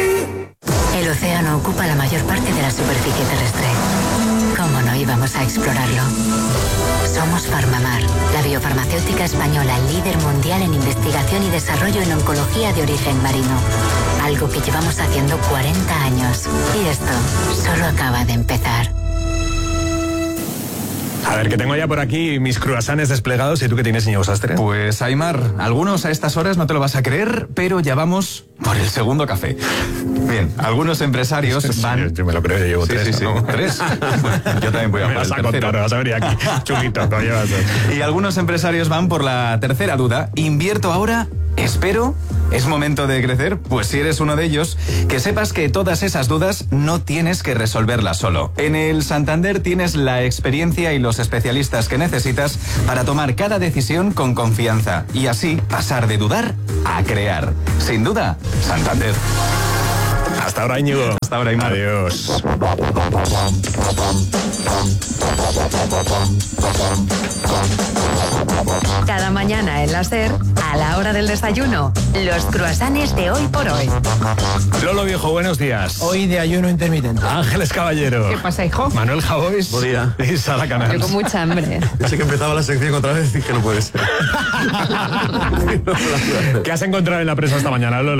Speaker 24: todo.
Speaker 14: El océano ocupa la mayor parte de la superficie terrestre. ¿Cómo no íbamos a explorarlo? Somos Farmamar, la biofarmacéutica española líder mundial en investigación y desarrollo en oncología de origen marino. Algo que llevamos haciendo 40 años. Y esto solo acaba de empezar.
Speaker 10: A ver, que tengo ya por aquí mis cruasanes desplegados. ¿Y tú qué tienes, señor Sastre?
Speaker 28: Pues, Aymar, algunos a estas horas no te lo vas a creer, pero ya vamos por el segundo café. Bien, algunos empresarios van...
Speaker 10: Yo me lo creo, yo llevo 3.
Speaker 28: Sí.
Speaker 10: ¿no?
Speaker 28: 3. Yo también voy a por el tercero.
Speaker 10: Vas a venir aquí, chulito, te llevas.
Speaker 28: Y algunos empresarios van por la tercera duda. ¿Invierto ahora? ¿Espero? ¿Es momento de crecer? Pues si eres uno de ellos, que sepas que todas esas dudas no tienes que resolverlas solo. En el Santander tienes la experiencia y los especialistas que necesitas para tomar cada decisión con confianza y así pasar de dudar a crear. Sin duda, Santander.
Speaker 10: Hasta ahora, Íñigo.
Speaker 28: Hasta ahora, Aymar.
Speaker 10: Adiós.
Speaker 14: Cada mañana en la SER, a la hora del desayuno, los cruasanes de hoy por hoy.
Speaker 10: Lolo Viejo, buenos días.
Speaker 29: Hoy de ayuno intermitente.
Speaker 10: Ángeles Caballero.
Speaker 19: ¿Qué pasa, hijo?
Speaker 10: Manuel Javois.
Speaker 29: Buen día.
Speaker 10: Y Sara Canals.
Speaker 19: Yo con mucha hambre.
Speaker 29: Pensé que empezaba la sección otra vez y que no puede ser.
Speaker 10: ¿Qué has encontrado en la prensa esta mañana, Lolo?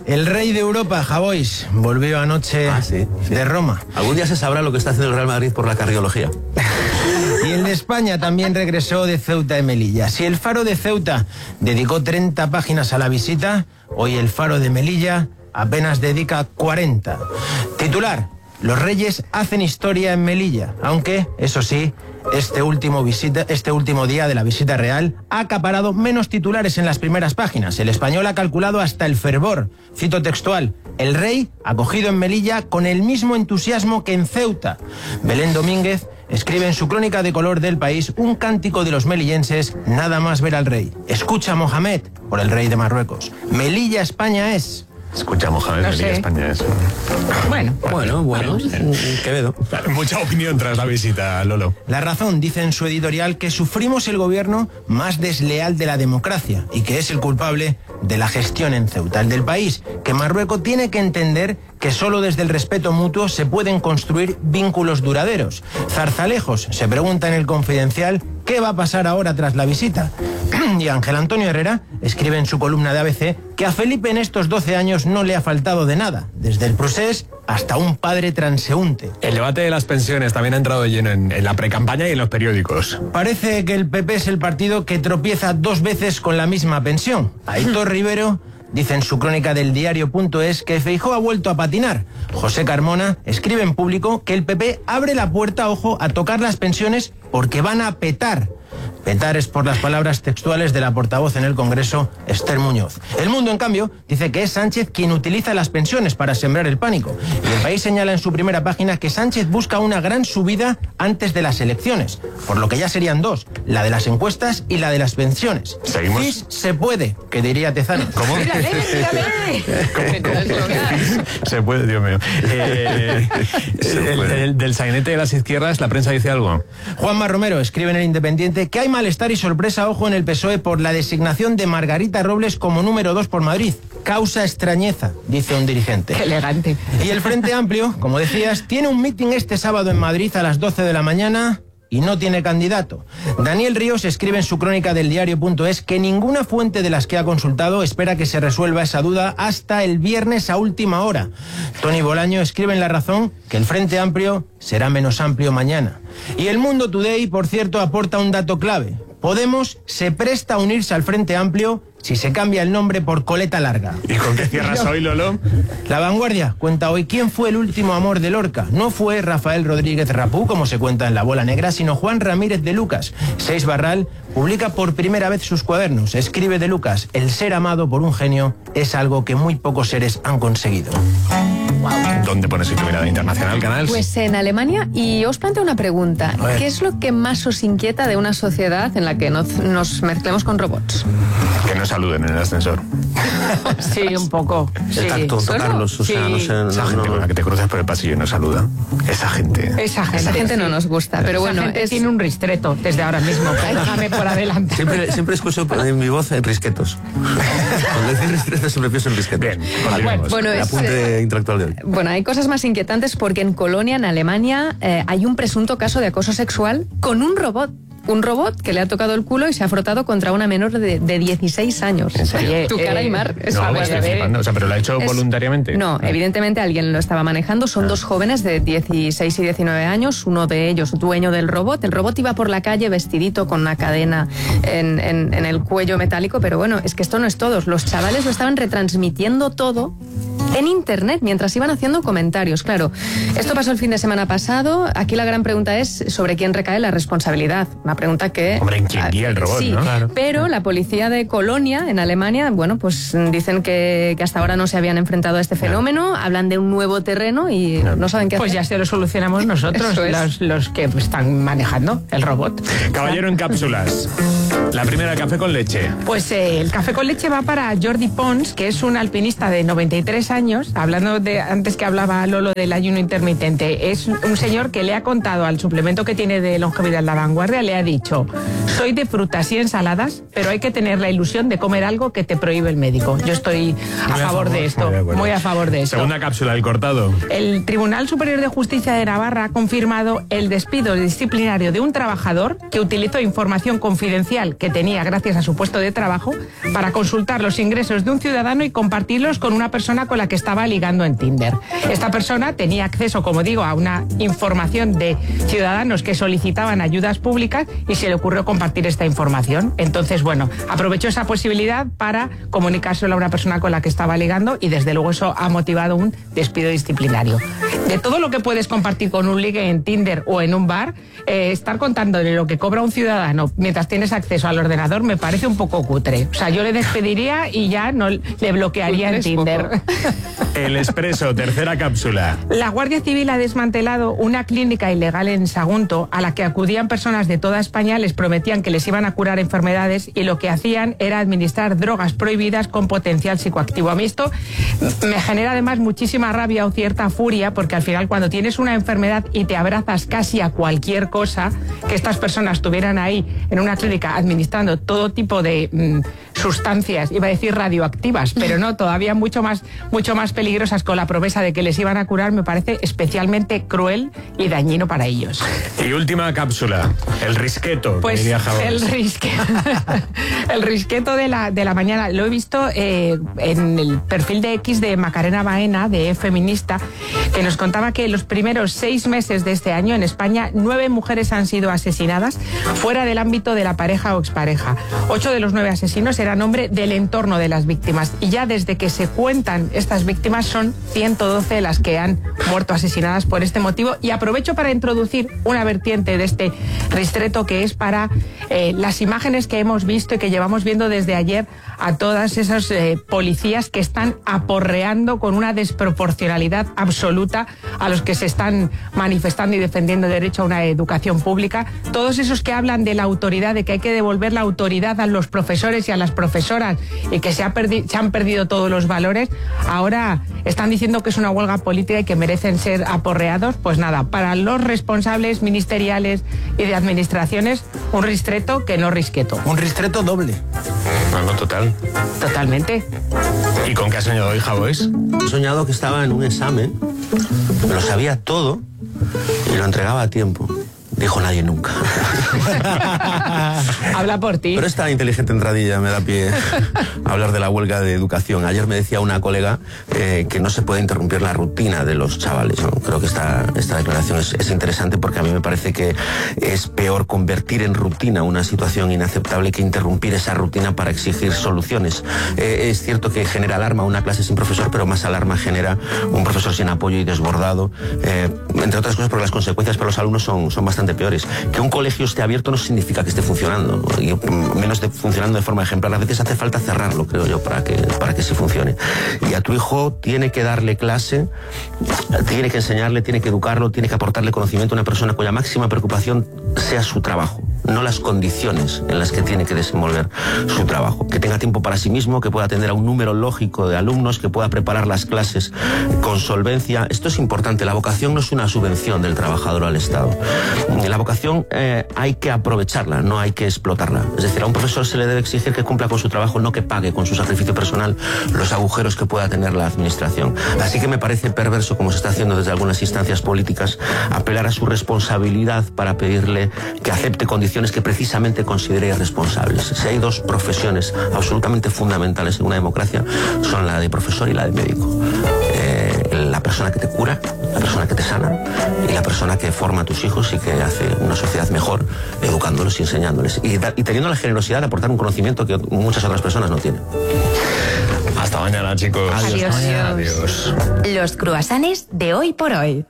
Speaker 29: El rey de Europa, Javois, volvió anoche de Roma. Algún día se sabrá lo que está haciendo el Real Madrid por la cardiología. Y el de España también regresó de Ceuta y Melilla. Si el Faro de Ceuta dedicó 30 páginas a la visita, hoy el Faro de Melilla apenas dedica 40. Titular: los reyes hacen historia en Melilla, aunque, eso sí, este último día de la visita real ha acaparado menos titulares en las primeras páginas. El Español ha calculado hasta el fervor. Cito textual: el rey acogido en Melilla con el mismo entusiasmo que en Ceuta. Belén Domínguez escribe en su crónica de color del País un cántico de los melillenses nada más ver al rey. Escucha, Mohamed, por el rey de Marruecos. Melilla, España es.
Speaker 10: Escucha, Mohamed, Melilla, España es.
Speaker 29: Bueno, Quevedo.
Speaker 10: Mucha opinión tras la visita, Lolo.
Speaker 29: La Razón dice en su editorial que sufrimos el gobierno más desleal de la democracia y que es el culpable de la gestión en Ceuta. El del País, que Marruecos tiene que entender que solo desde el respeto mutuo se pueden construir vínculos duraderos. Zarzalejos se pregunta en El Confidencial qué va a pasar ahora tras la visita. Y Ángel Antonio Herrera escribe en su columna de ABC que a Felipe en estos 12 años no le ha faltado de nada, desde el procés hasta un padre transeúnte.
Speaker 10: El debate de las pensiones también ha entrado de lleno en la precampaña y en los periódicos.
Speaker 29: Parece que el PP es el partido que tropieza 2 veces con la misma pensión. Aitor Rivero dice en su crónica del diario.es que Feijóo ha vuelto a patinar. José Carmona escribe en Público que el PP abre la puerta, ojo, a tocar las pensiones porque van a petar. Petar es por las palabras textuales de la portavoz en el Congreso, Esther Muñoz. El Mundo, en cambio, dice que es Sánchez quien utiliza las pensiones para sembrar el pánico. Y El País señala en su primera página que Sánchez busca una gran subida antes de las elecciones, por lo que ya serían 2, la de las encuestas y la de las pensiones.
Speaker 10: ¿Seguimos?
Speaker 29: Sí, se puede, que diría Tezano.
Speaker 10: ¿Cómo? Se puede, Dios mío. Del sainete de las izquierdas, la prensa dice algo.
Speaker 29: Juanma Romero escribe en El Independiente que hay malestar y sorpresa, ojo, en el PSOE por la designación de Margarita Robles como número 2 por Madrid. Causa extrañeza, dice un dirigente.
Speaker 1: Qué elegante.
Speaker 29: Y el Frente Amplio, como decías, tiene un mitin este sábado en Madrid a las 12 de la mañana y no tiene candidato. Daniel Ríos escribe en su crónica del diario.es que ninguna fuente de las que ha consultado espera que se resuelva esa duda hasta el viernes a última hora. Tony Bolaño escribe en La Razón que el Frente Amplio será menos amplio mañana. Y El Mundo Today, por cierto, aporta un dato clave. Podemos se presta a unirse al Frente Amplio si se cambia el nombre por Coleta Larga.
Speaker 10: ¿Y con qué cierras hoy, Lolo?
Speaker 29: La Vanguardia cuenta hoy quién fue el último amor de Lorca. No fue Rafael Rodríguez Rapú, como se cuenta en La Bola Negra, sino Juan Ramírez de Lucas. Seix Barral publica por primera vez sus cuadernos. Escribe de Lucas: el ser amado por un genio es algo que muy pocos seres han conseguido.
Speaker 10: ¿Dónde pones tu mirada internacional, Canals?
Speaker 19: Pues en Alemania, y os planteo una pregunta. ¿Qué es lo que más os inquieta de una sociedad en la que nos mezclemos con robots?
Speaker 10: Que no saluden en el ascensor.
Speaker 1: Sí, un poco.
Speaker 29: El tacto, tocarlos, o sea, no sé.
Speaker 10: Esa gente con la que te cruzas por el pasillo y no saluda. Esa gente.
Speaker 1: Esa gente
Speaker 19: no nos gusta, pero bueno.
Speaker 1: Tiene un ristreto desde ahora mismo. Déjame por adelante.
Speaker 29: Siempre escucho en mi voz en risquetos. Cuando decís ristretos siempre pienso en risquetos.
Speaker 10: Bien, continuemos.
Speaker 19: Bueno,
Speaker 29: el apunte intelectual de hoy.
Speaker 19: Bueno, hay cosas más inquietantes porque en Colonia, en Alemania, hay un presunto caso de acoso sexual con un robot. Un robot que le ha tocado el culo y se ha frotado contra una menor de 16 años.
Speaker 10: ¿En serio?
Speaker 19: Oye, tu cara y mar.
Speaker 10: No, estoy flipando. O sea, ¿pero lo ha hecho voluntariamente?
Speaker 19: No, evidentemente alguien lo estaba manejando. Son 2 jóvenes de 16 y 19 años. Uno de ellos dueño del robot. El robot iba por la calle vestidito con una cadena en el cuello metálico. Pero bueno, es que esto no es todo. Los chavales lo estaban retransmitiendo todo en internet mientras iban haciendo comentarios. Claro, esto pasó el fin de semana pasado. Aquí la gran pregunta es sobre quién recae la responsabilidad. Una pregunta que...
Speaker 10: Hombre, ¿en quién guía el robot,
Speaker 19: sí,
Speaker 10: no? Claro.
Speaker 19: Pero la policía de Colonia, en Alemania, bueno, pues dicen que hasta ahora no se habían enfrentado a este fenómeno, hablan de un nuevo terreno y no saben qué hacer.
Speaker 1: Pues ya se lo solucionamos nosotros, los que están manejando el robot.
Speaker 10: Caballero en cápsulas. La primera, café con leche.
Speaker 1: Pues el café con leche va para Jordi Pons, que es un alpinista de 93 años, hablando de antes que hablaba Lolo del ayuno intermitente. Es un señor que le ha contado al suplemento que tiene de longevidad La Vanguardia, le ha dicho: soy de frutas y ensaladas, pero hay que tener la ilusión de comer algo que te prohíbe el médico. Yo estoy a favor de esto, muy a favor de esto.
Speaker 10: Segunda cápsula, el cortado.
Speaker 1: El Tribunal Superior de Justicia de Navarra ha confirmado el despido disciplinario de un trabajador que utilizó información confidencial que tenía gracias a su puesto de trabajo para consultar los ingresos de un ciudadano y compartirlos con una persona con la que estaba ligando en Tinder. Esta persona tenía acceso, como digo, a una información de ciudadanos que solicitaban ayudas públicas y se le ocurrió compartir esta información. Entonces, bueno, aprovechó esa posibilidad para comunicárselo a una persona con la que estaba ligando y desde luego eso ha motivado un despido disciplinario. De todo lo que puedes compartir con un ligue en Tinder o en un bar, estar contándole lo que cobra un ciudadano mientras tienes acceso al ordenador me parece un poco cutre. O sea, yo le despediría y ya no le bloquearía en Tinder.
Speaker 10: El Expreso, tercera cápsula.
Speaker 1: La Guardia Civil ha desmantelado una clínica ilegal en Sagunto a la que acudían personas de toda España, les prometían que les iban a curar enfermedades y lo que hacían era administrar drogas prohibidas con potencial psicoactivo. A mí esto me genera además muchísima rabia o cierta furia porque al final cuando tienes una enfermedad y te abrazas casi a cualquier cosa, que estas personas estuvieran ahí en una clínica administrando todo tipo de sustancias, iba a decir radioactivas, pero no, todavía mucho más peligrosas con la promesa de que les iban a curar, me parece especialmente cruel y dañino para ellos.
Speaker 10: Y última cápsula, el risqueto.
Speaker 1: Pues
Speaker 10: que diría Jabón.
Speaker 1: el risqueto de la mañana lo he visto en el perfil de X de Macarena Baena, de Feminista, que nos contaba que en los primeros 6 meses de este año en España 9 mujeres han sido asesinadas fuera del ámbito de la pareja o expareja. 8 de los 9 asesinos eran hombres del entorno de las víctimas y ya desde que se cuentan estas víctimas son 112 las que han muerto asesinadas por este motivo. Y aprovecho para introducir una vertiente de este ristreto que es para las imágenes que hemos visto y que llevamos viendo desde ayer a todas esas policías que están aporreando con una desproporcionalidad absoluta a los que se están manifestando y defendiendo el derecho a una educación pública. Todos esos que hablan de la autoridad, de que hay que devolver la autoridad a los profesores y a las profesoras y que se han perdido todos los valores, ahora están diciendo que es una huelga política y que merecen ser aporreados. Pues nada, para los responsables ministeriales y de administraciones, un ristreto que no risqueto.
Speaker 29: Un ristreto doble.
Speaker 10: No, total.
Speaker 1: Totalmente.
Speaker 10: ¿Y con qué has soñado hoy, Javois?
Speaker 2: He soñado que estaba en un examen, me lo sabía todo y lo entregaba a tiempo. Dijo nadie nunca.
Speaker 1: Habla por ti.
Speaker 2: Pero esta inteligente entradilla me da pie a hablar de la huelga de educación. Ayer me decía una colega que no se puede interrumpir la rutina de los chavales, ¿no? Creo que esta declaración es interesante porque a mí me parece que es peor convertir en rutina una situación inaceptable que interrumpir esa rutina para exigir soluciones. Es cierto que genera alarma una clase sin profesor, pero más alarma genera un profesor sin apoyo y desbordado, entre otras cosas porque las consecuencias para los alumnos son bastante peores. Que un colegio esté abierto no significa que esté funcionando, y menos funcionando de forma ejemplar. A veces hace falta cerrarlo, creo yo, para que sí funcione. Y a tu hijo tiene que darle clase, tiene que enseñarle, tiene que educarlo, tiene que aportarle conocimiento a una persona cuya máxima preocupación sea su trabajo, no las condiciones en las que tiene que desenvolver su trabajo. Que tenga tiempo para sí mismo, que pueda atender a un número lógico de alumnos, que pueda preparar las clases con solvencia. Esto es importante. La vocación no es una subvención del trabajador al Estado. La vocación hay que aprovecharla, no hay que explotarla. Es decir, a un profesor se le debe exigir que cumpla con su trabajo, no que pague con su sacrificio personal los agujeros que pueda tener la administración. Así que me parece perverso, como se está haciendo desde algunas instancias políticas, apelar a su responsabilidad para pedirle que acepte condiciones que precisamente considere irresponsables. Si hay 2 profesiones absolutamente fundamentales en una democracia, son la de profesor y la de médico. La persona que te cura, la persona que te sana y la persona que forma a tus hijos y que hace una sociedad mejor educándolos y enseñándoles y teniendo la generosidad de aportar un conocimiento que muchas otras personas no tienen.
Speaker 10: Hasta mañana, chicos.
Speaker 1: Adiós.
Speaker 10: Hasta mañana. Adiós.
Speaker 5: Los cruasanes de hoy por hoy.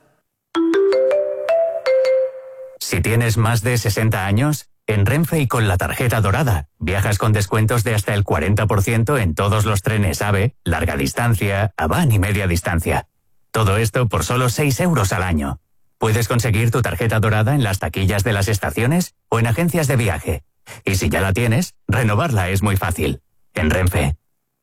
Speaker 6: Si tienes más de 60 años, en Renfe y con la tarjeta dorada, viajas con descuentos de hasta el 40% en todos los trenes AVE, larga distancia, AVAN y media distancia. Todo esto por solo 6 euros al año. Puedes conseguir tu tarjeta dorada en las taquillas de las estaciones o en agencias de viaje. Y si ya la tienes, renovarla es muy fácil. En Renfe.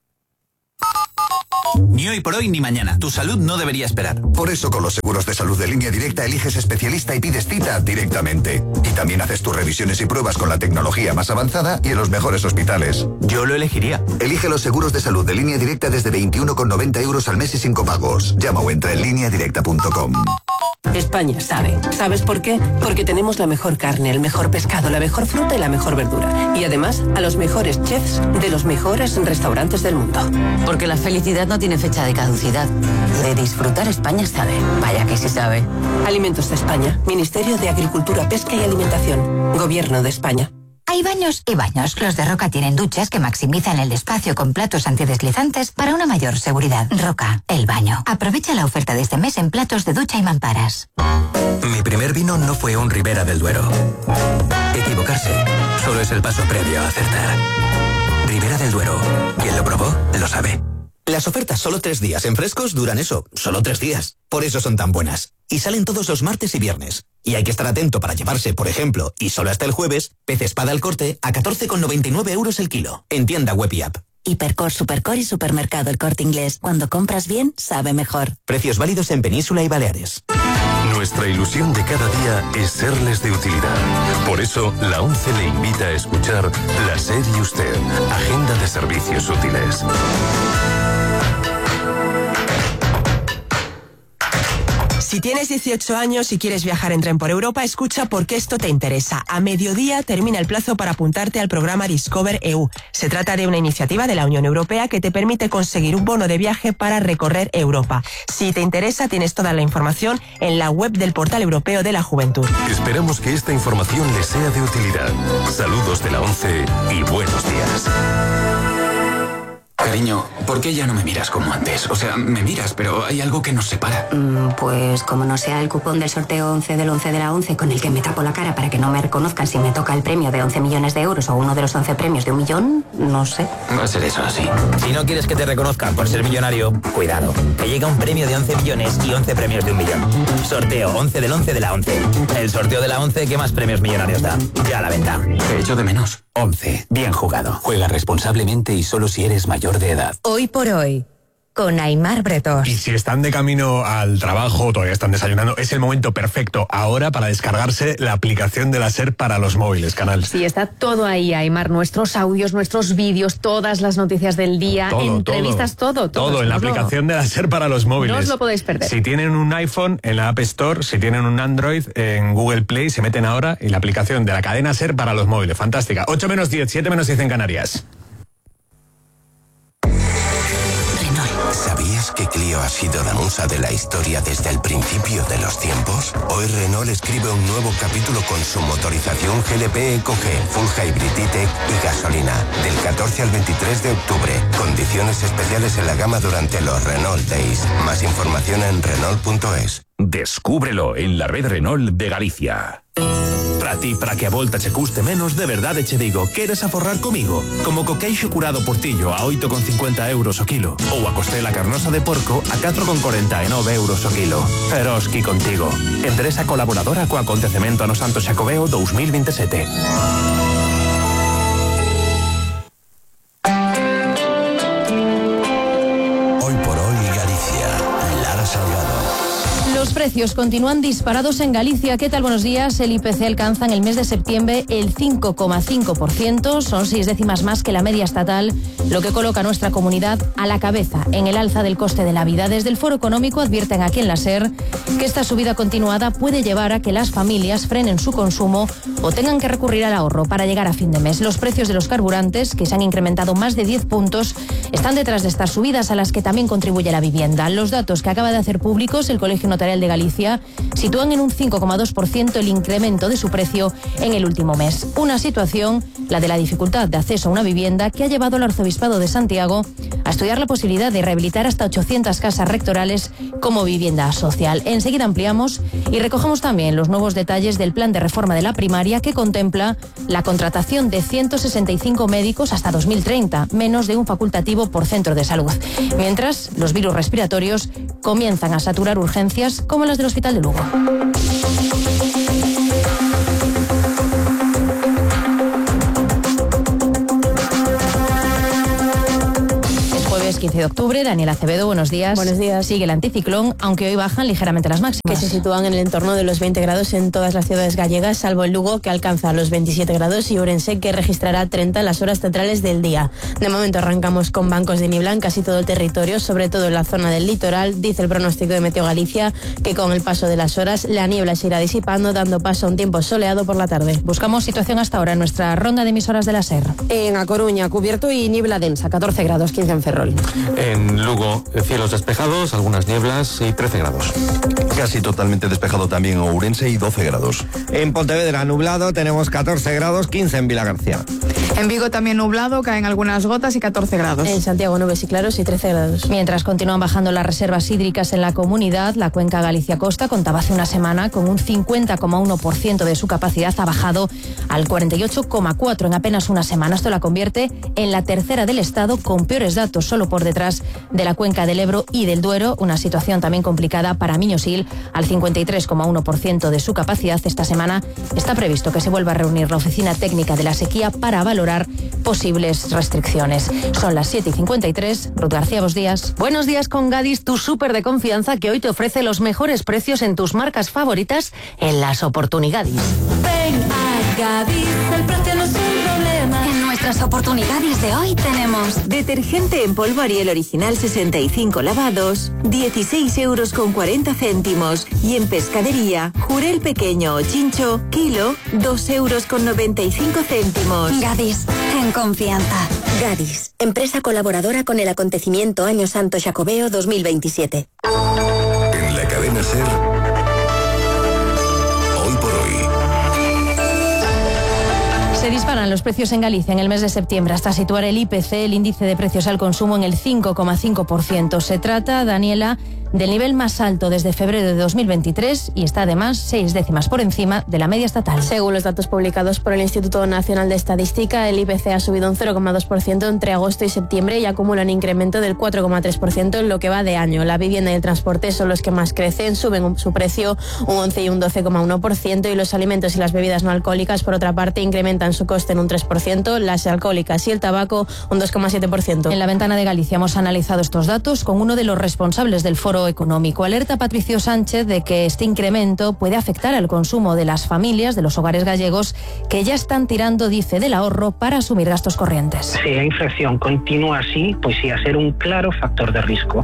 Speaker 7: Ni hoy por hoy ni mañana. Tu salud no debería esperar.
Speaker 8: Por eso con los seguros de salud de Línea Directa eliges especialista y pides cita directamente. Y también haces tus revisiones y pruebas con la tecnología más avanzada y en los mejores hospitales.
Speaker 7: Yo lo elegiría.
Speaker 8: Elige los seguros de salud de Línea Directa desde 21,90 euros al mes y sin copagos. Llama o entra en lineadirecta.com.
Speaker 3: España sabe. ¿Sabes por qué? Porque tenemos la mejor carne, el mejor pescado, la mejor fruta y la mejor verdura. Y además, a los mejores chefs de los mejores restaurantes del mundo.
Speaker 14: Porque la felicidad no tiene fecha de caducidad. De disfrutar, España sabe. Vaya que sí sabe.
Speaker 3: Alimentos de España. Ministerio de Agricultura, Pesca y Alimentación. Gobierno de España.
Speaker 5: Hay baños y baños. Los de Roca tienen duchas que maximizan el espacio con platos antideslizantes para una mayor seguridad. Roca, el baño. Aprovecha la oferta de este mes en platos de ducha y mamparas.
Speaker 4: Mi primer vino no fue un Ribera del Duero. Equivocarse solo es el paso previo a acertar. Ribera del Duero. Quien lo probó, lo sabe.
Speaker 9: Las ofertas solo 3 días en frescos duran eso, solo 3 días. Por eso son tan buenas. Y salen todos los martes y viernes. Y hay que estar atento para llevarse, por ejemplo, y solo hasta el jueves, pez espada al corte a 14,99 € el kilo. En tienda web y app.
Speaker 5: Hipercor, Supercor y Supermercado El Corte Inglés. Cuando compras bien, sabe mejor.
Speaker 9: Precios válidos en Península y Baleares.
Speaker 11: Nuestra ilusión de cada día es serles de utilidad. Por eso, la ONCE le invita a escuchar La SER y Usted, Agenda de Servicios Útiles.
Speaker 3: Si tienes 18 años y quieres viajar en tren por Europa, escucha porque esto te interesa. A mediodía termina el plazo para apuntarte al programa Discover EU. Se trata de una iniciativa de la Unión Europea que te permite conseguir un bono de viaje para recorrer Europa. Si te interesa, tienes toda la información en la web del Portal Europeo de la Juventud.
Speaker 11: Esperamos que esta información les sea de utilidad. Saludos de la ONCE y buenos días.
Speaker 12: Cariño, ¿por qué ya no me miras como antes? O sea, me miras, pero hay algo que nos separa.
Speaker 14: Pues como no sea el cupón del sorteo 11 del 11 de la 11 con el que me tapo la cara para que no me reconozcan si me toca el premio de 11 millones de euros o uno de los 11 premios de 1 millón, no sé.
Speaker 12: Va a ser eso así.
Speaker 13: Si no quieres que te reconozcan por ser millonario, cuidado, que llega un premio de 11 millones y 11 premios de 1 millón. Sorteo 11 del 11 de la 11. El sorteo de la 11 que más premios millonarios da. Ya a la venta.
Speaker 12: Te echo de menos.
Speaker 6: 11. Bien jugado. Juega responsablemente y solo si eres mayor de edad.
Speaker 5: Hoy por hoy, con Aimar Bretos.
Speaker 10: Y si están de camino al trabajo o todavía están desayunando, es el momento perfecto ahora para descargarse la aplicación de la SER para los móviles, Canal.
Speaker 19: Sí, está todo ahí, Aimar. Nuestros audios, nuestros vídeos, todas las noticias del día, entrevistas, todo.
Speaker 10: Todo en la aplicación de la SER para los móviles.
Speaker 19: No os lo podéis perder.
Speaker 10: Si tienen un iPhone, en la App Store, si tienen un Android, en Google Play, se meten ahora en la aplicación de la cadena SER para los móviles. Fantástica. 8 menos 10, 7 menos 10 en Canarias.
Speaker 22: ¿Sabías que Clio ha sido la musa de la historia desde el principio de los tiempos? Hoy Renault escribe un nuevo capítulo con su motorización GLP EcoG, Full Hybrid E-Tech y gasolina, del 14 al 23 de octubre. Condiciones especiales en la gama durante los Renault Days. Más información en Renault.es.
Speaker 25: Descúbrelo en la red Renault de Galicia. Para que a volta che custe menos, de verdade che digo, queres aforrar comigo? Como co queixo curado portillo a 8,50 € o kilo, ou a costela carnosa de porco a 4,49 € o kilo. Eroski contigo. Empresa colaboradora co acontecemento no Santo Xacobeo 2027.
Speaker 21: Hoy por hoy Galicia. Lara Salgado.
Speaker 15: Los precios continúan disparados en Galicia. ¿Qué tal? Buenos días. El IPC alcanza en el mes de septiembre el 5,5%. Son 6 décimas más que la media estatal, lo que coloca a nuestra comunidad a la cabeza en el alza del coste de la vida. Desde el Foro Económico advierten aquí en la SER que esta subida continuada puede llevar a que las familias frenen su consumo o tengan que recurrir al ahorro para llegar a fin de mes. Los precios de los carburantes, que se han incrementado más de 10 puntos, están detrás de estas subidas a las que también contribuye la vivienda. Los datos que acaba de hacer públicos el Colegio Notarial de Galicia sitúan en un 5,2% el incremento de su precio en el último mes. Una situación, la de la dificultad de acceso a una vivienda, que ha llevado al Arzobispado de Santiago a estudiar la posibilidad de rehabilitar hasta 800 casas rectorales como vivienda social. Enseguida ampliamos y recogemos también los nuevos detalles del plan de reforma de la primaria, que contempla la contratación de 165 médicos hasta 2030, menos de un facultativo por centro de salud. Mientras, los virus respiratorios comienzan a saturar urgencias como las del Hospital de Lugo. Es jueves 15 de octubre. Daniela Acevedo, buenos días.
Speaker 16: Buenos días.
Speaker 15: Sigue el anticiclón, aunque hoy bajan ligeramente las máximas.
Speaker 16: Que se sitúan en el entorno de los 20 grados en todas las ciudades gallegas, salvo el Lugo, que alcanza los 27 grados, y Ourense, que registrará 30 en las horas centrales del día. De momento arrancamos con bancos de niebla en casi todo el territorio, sobre todo en la zona del litoral. Dice el pronóstico de Meteo Galicia que con el paso de las horas la niebla se irá disipando, dando paso a un tiempo soleado por la tarde.
Speaker 15: Buscamos situación hasta ahora en nuestra ronda de emisoras de la SER.
Speaker 16: En A Coruña, cubierto y niebla densa, 14 grados, 15 en Ferrol.
Speaker 17: En Lugo, cielos despejados, algunas nieblas y 13 grados.
Speaker 18: Casi totalmente despejado también en Ourense y 12 grados.
Speaker 29: En Pontevedra, nublado, tenemos 14 grados, 15 en Vilagarcía.
Speaker 20: En Vigo también nublado, caen algunas gotas y 14 grados.
Speaker 16: En Santiago, nubes y claros y 13 grados.
Speaker 15: Mientras continúan bajando las reservas hídricas en la comunidad, la cuenca Galicia-Costa contaba hace una semana con un 50,1% de su capacidad, ha bajado al 48,4% en apenas una semana. Esto la convierte en la tercera del estado con peores datos, solo por detrás de la cuenca del Ebro y del Duero. Una situación también complicada para Miñosil, al 53,1% de su capacidad. Esta semana está previsto que se vuelva a reunir la Oficina Técnica de la Sequía para valorar posibles restricciones. Son las 7:53. Ruth García, buenos días.
Speaker 23: Buenos días con Gadis, tu súper de confianza que hoy te ofrece los mejores precios en tus marcas favoritas en las oportunidades.
Speaker 24: Ven a Gadis, el precio no es un problema.
Speaker 23: En nuestras oportunidades de hoy tenemos
Speaker 24: detergente en polvo Ariel original 65 lavados, 16,40 €. Y en pescadería, jurel pequeño o chincho, kilo, 2,95 €.
Speaker 23: Gadis, en confianza.
Speaker 24: Gadis, empresa colaboradora con el acontecimiento Año Santo Xacobeo 2027.
Speaker 22: En la cadena SER, hoy por hoy.
Speaker 15: Se disparan los precios en Galicia en el mes de septiembre hasta situar el IPC, el índice de precios al consumo, en el 5,5%. Se trata, Daniela, del nivel más alto desde febrero de 2023 y está además 6 décimas por encima de la media estatal.
Speaker 16: Según los datos publicados por el Instituto Nacional de Estadística, el IPC ha subido un 0,2% entre agosto y septiembre y acumula un incremento del 4,3% en lo que va de año. La vivienda y el transporte son los que más crecen, suben su precio un 11 y un 12,1%, y los alimentos y las bebidas no alcohólicas, por otra parte, incrementan su coste en un 3%, las alcohólicas y el tabaco un 2,7%.
Speaker 15: En la ventana de Galicia hemos analizado estos datos con uno de los responsables del Foro Económico. Alerta Patricio Sánchez de que este incremento puede afectar al consumo de las familias, de los hogares gallegos, que ya están tirando, dice, del ahorro para asumir gastos corrientes.
Speaker 26: Si la inflación continúa así, pues sí, a ser un claro factor de riesgo.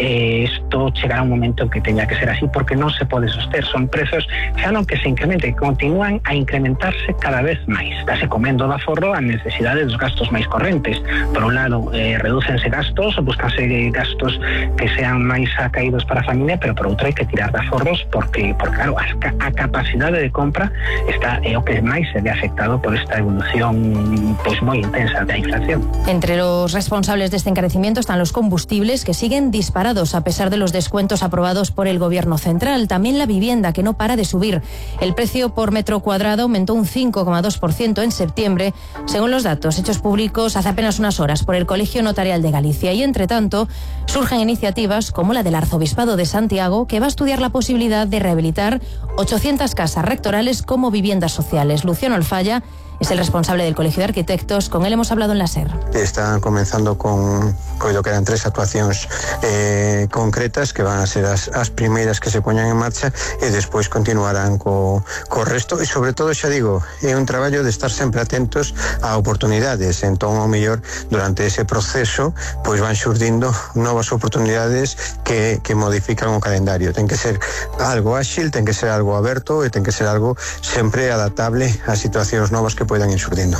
Speaker 26: Esto chegará un momento en que tenga que ser así, porque non se pode soster. Son prezos xa non que se incrementen, que continúan a incrementarse cada vez máis. Estase comendo do aforro a necesidade dos gastos máis correntes. Por un lado, redúcense gastos, buscanse gastos que sean máis acaídos para a familia, pero por outro hai que tirar de aforros porque claro, a capacidade de compra está o que máis se ve afectado por esta evolución pois moi intensa da inflación.
Speaker 15: Entre los responsables de este encarecimiento están los combustibles, que siguen disparados a pesar de los descuentos aprobados por el Gobierno central. También la vivienda, que no para de subir. El precio por metro cuadrado aumentó un 5,2% en septiembre, según los datos hechos públicos hace apenas unas horas por el Colegio Notarial de Galicia. Y entre tanto, surgen iniciativas como la del Arzobispado de Santiago, que va a estudiar la posibilidad de rehabilitar 800 casas rectorales como viviendas sociales. Luciano Alfaya es el responsable del Colegio de Arquitectos. Con él hemos hablado en la SER.
Speaker 27: Están comenzando con lo que eran 3 actuacións concretas, que van a ser as primeiras que se poñan en marcha, e despois continuarán co resto. E sobre todo, xa digo, é un traballo de estar sempre atentos a oportunidades. Entón, ao mellor, durante ese proceso, pois van xurdindo novas oportunidades que modifican o calendario. Ten que ser algo áxil, ten que ser algo aberto e ten que ser algo sempre adaptable a situacións novas que puedan ir surgiendo.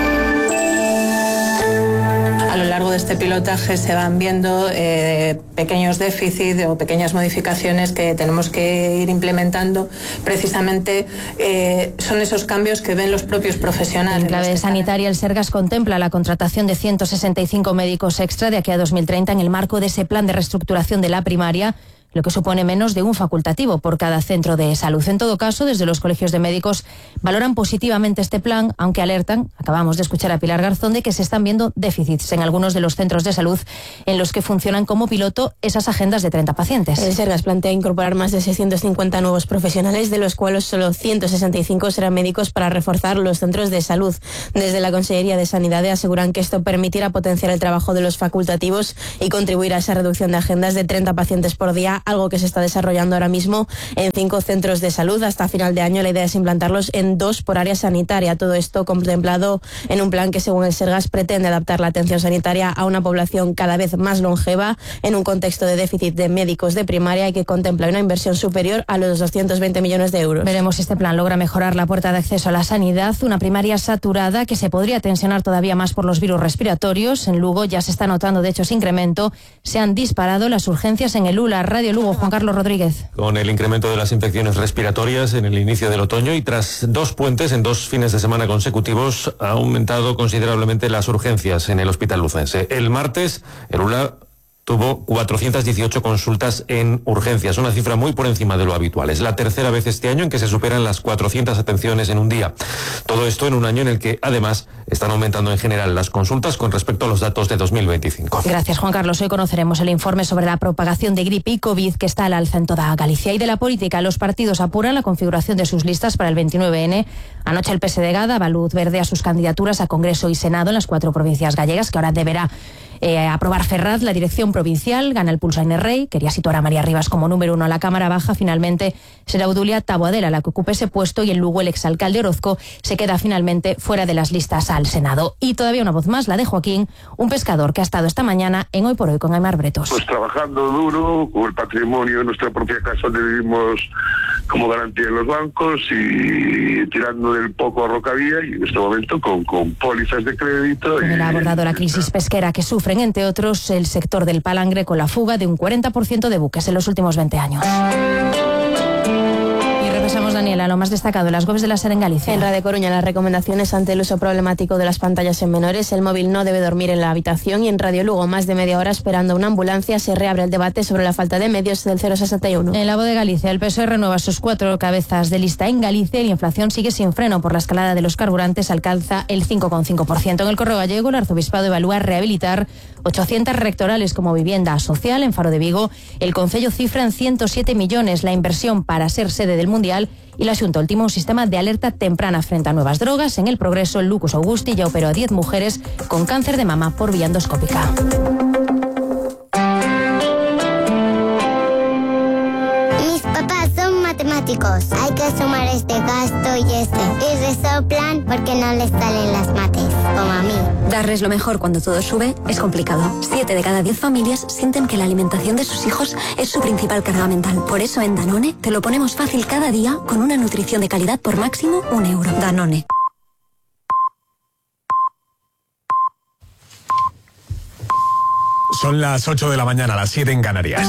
Speaker 16: A lo largo de este pilotaje se van viendo pequeños déficits o pequeñas modificaciones que tenemos que ir implementando. Precisamente son esos cambios que ven los propios profesionales.
Speaker 15: En clave sanitaria, el Sergas contempla la contratación de 165 médicos extra de aquí a 2030 en el marco de ese plan de reestructuración de la primaria,
Speaker 23: lo que supone menos de un facultativo por cada centro de salud. En todo caso, desde los colegios de médicos valoran positivamente este plan, aunque alertan, acabamos de escuchar a Pilar Garzón, de que se están viendo déficits en algunos de los centros de salud en los que funcionan como piloto esas agendas de 30 pacientes.
Speaker 16: El Sergas plantea incorporar más de 650 nuevos profesionales, de los cuales solo 165 serán médicos, para reforzar los centros de salud. Desde la Consellería de Sanidad aseguran que esto permitirá potenciar el trabajo de los facultativos y contribuir a esa reducción de agendas de 30 pacientes por día, algo que se está desarrollando ahora mismo en 5 centros de salud. Hasta final de año la idea es implantarlos en 2 por área sanitaria. Todo esto contemplado en un plan que, según el Sergas, pretende adaptar la atención sanitaria a una población cada vez más longeva en un contexto de déficit de médicos de primaria y que contempla una inversión superior a los 220 millones de euros.
Speaker 23: Veremos si este plan logra mejorar la puerta de acceso a la sanidad, una primaria saturada que se podría tensionar todavía más por los virus respiratorios. En Lugo ya se está notando, de hecho, ese incremento. Se han disparado las urgencias en el ULA. Radio Lugo, Juan Carlos Rodríguez.
Speaker 17: Con el incremento de las infecciones respiratorias en el inicio del otoño y tras 2 puentes en 2 fines de semana consecutivos, ha aumentado considerablemente las urgencias en el Hospital Lucense. El martes, el ULA tuvo 418 consultas en urgencias, una cifra muy por encima de lo habitual. Es la tercera vez este año en que se superan las 400 atenciones en un día. Todo esto en un año en el que, además, están aumentando en general las consultas con respecto a los datos de 2025.
Speaker 23: Gracias, Juan Carlos. Hoy conoceremos el informe sobre la propagación de gripe y COVID que está al alza en toda Galicia. Y de la política, los partidos apuran la configuración de sus listas para el 29N. Anoche el PSDG daba luz verde a sus candidaturas a Congreso y Senado en las 4 provincias gallegas, que ahora deberá aprobar Ferraz, la dirección provincial. Gana el pulso a Inés Rey, quería situar a María Rivas como número 1 a la Cámara Baja. Finalmente será Udulia Taboadela la que ocupe ese puesto, y en Lugo el exalcalde Orozco se queda finalmente fuera de las listas al Senado. Y todavía una voz más, la de Joaquín, un pescador que ha estado esta mañana en Hoy por Hoy con Aymar Bretos.
Speaker 1: Pues trabajando duro, con el patrimonio de nuestra propia casa donde vivimos como garantía en los bancos y tirando del poco ahorro que había, y en este momento con pólizas de crédito.
Speaker 23: Él ha abordado la crisis pesquera que sufren, entre otros, el sector del palangre, con la fuga de un 40% de buques en los últimos 20 años. Repasamos, Daniela, lo más destacado en las webs de la SER en Galicia.
Speaker 16: En Radio Coruña, las recomendaciones ante el uso problemático de las pantallas en menores. El móvil no debe dormir en la habitación. Y en Radio Lugo, más de media hora esperando una ambulancia, se reabre el debate sobre la falta de medios del 061.
Speaker 23: En la voz de Galicia, el PSOE renueva sus 4 cabezas de lista en Galicia y la inflación sigue sin freno por la escalada de los carburantes, alcanza el 5,5%. En el Correo Gallego, el arzobispado evalúa rehabilitar 800 rectorales como vivienda social. En Faro de Vigo, el Concello cifra en 107 millones la inversión para ser sede del Mundial. Y la Xunta ultima un sistema de alerta temprana frente a nuevas drogas. En el Progreso, Lucas Augusti ya operó a 10 mujeres con cáncer de mama por vía endoscópica.
Speaker 2: Mis papás son matemáticos. Hay que sumar este gasto y este. Y resoplan porque no les salen las mates, como a mí.
Speaker 3: Darles lo mejor cuando todo sube es complicado. 7 de cada 10 familias sienten que la alimentación de sus hijos es su principal carga mental. Por eso en Danone te lo ponemos fácil cada día con una nutrición de calidad por máximo €1. Danone.
Speaker 10: Son las 8 de la mañana, las 7 en Canarias.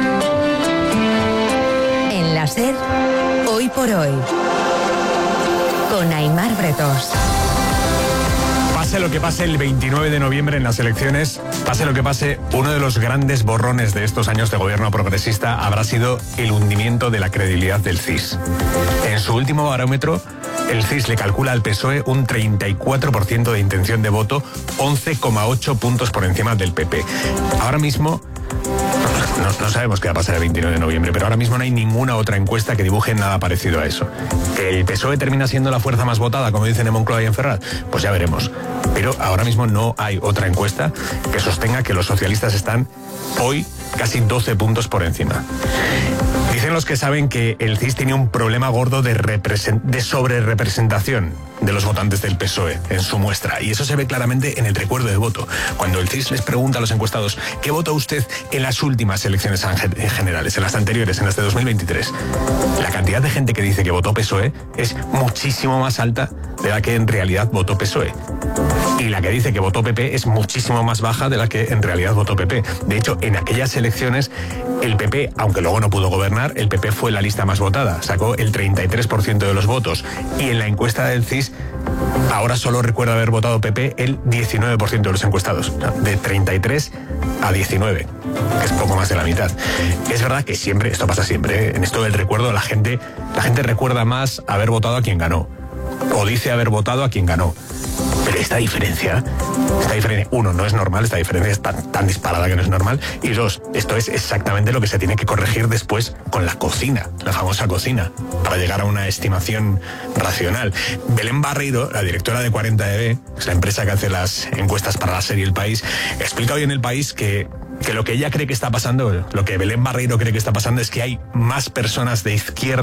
Speaker 14: En la SER, Hoy por Hoy, con Aymar Bretos.
Speaker 10: Pase lo que pase el 29 de noviembre en las elecciones, pase lo que pase, uno de los grandes borrones de estos años de gobierno progresista habrá sido el hundimiento de la credibilidad del CIS. En su último barómetro, el CIS le calcula al PSOE un 34% de intención de voto, 11,8 puntos por encima del PP. Ahora mismo no sabemos qué va a pasar el 29 de noviembre, pero ahora mismo no hay ninguna otra encuesta que dibuje nada parecido a eso. ¿Que el PSOE termina siendo la fuerza más votada, como dicen en Moncloa y en Ferraz? Pues ya veremos. Pero ahora mismo no hay otra encuesta que sostenga que los socialistas están hoy casi 12 puntos por encima. Dicen los que saben que el CIS tiene un problema gordo de sobrerepresentación de los votantes del PSOE en su muestra, y eso se ve claramente en el recuerdo de voto. Cuando el CIS les pregunta a los encuestados ¿qué votó usted en las últimas elecciones generales, en las anteriores, en las de 2023? La cantidad de gente que dice que votó PSOE es muchísimo más alta de la que en realidad votó PSOE. Y la que dice que votó PP es muchísimo más baja de la que en realidad votó PP. De hecho, en aquellas elecciones, el PP, aunque luego no pudo gobernar, el PP fue la lista más votada, sacó el 33% de los votos. Y en la encuesta del CIS, ahora solo recuerda haber votado PP el 19% de los encuestados, de 33 a 19. que es poco más de la mitad. Es verdad que siempre, esto pasa siempre, ¿eh? En esto del recuerdo la gente recuerda más haber votado a quien ganó, o dice haber votado a quien ganó. Pero esta diferencia, uno, no es normal, esta diferencia es tan disparada que no es normal, y dos, esto es exactamente lo que se tiene que corregir después con la cocina, la famosa cocina, para llegar a una estimación racional. Belén Barreiro, la directora de 40EB, es la empresa que hace las encuestas para la serie El País, explica hoy en El País que lo que ella cree que está pasando, lo que Belén Barreiro cree que está pasando es que hay más personas de izquierda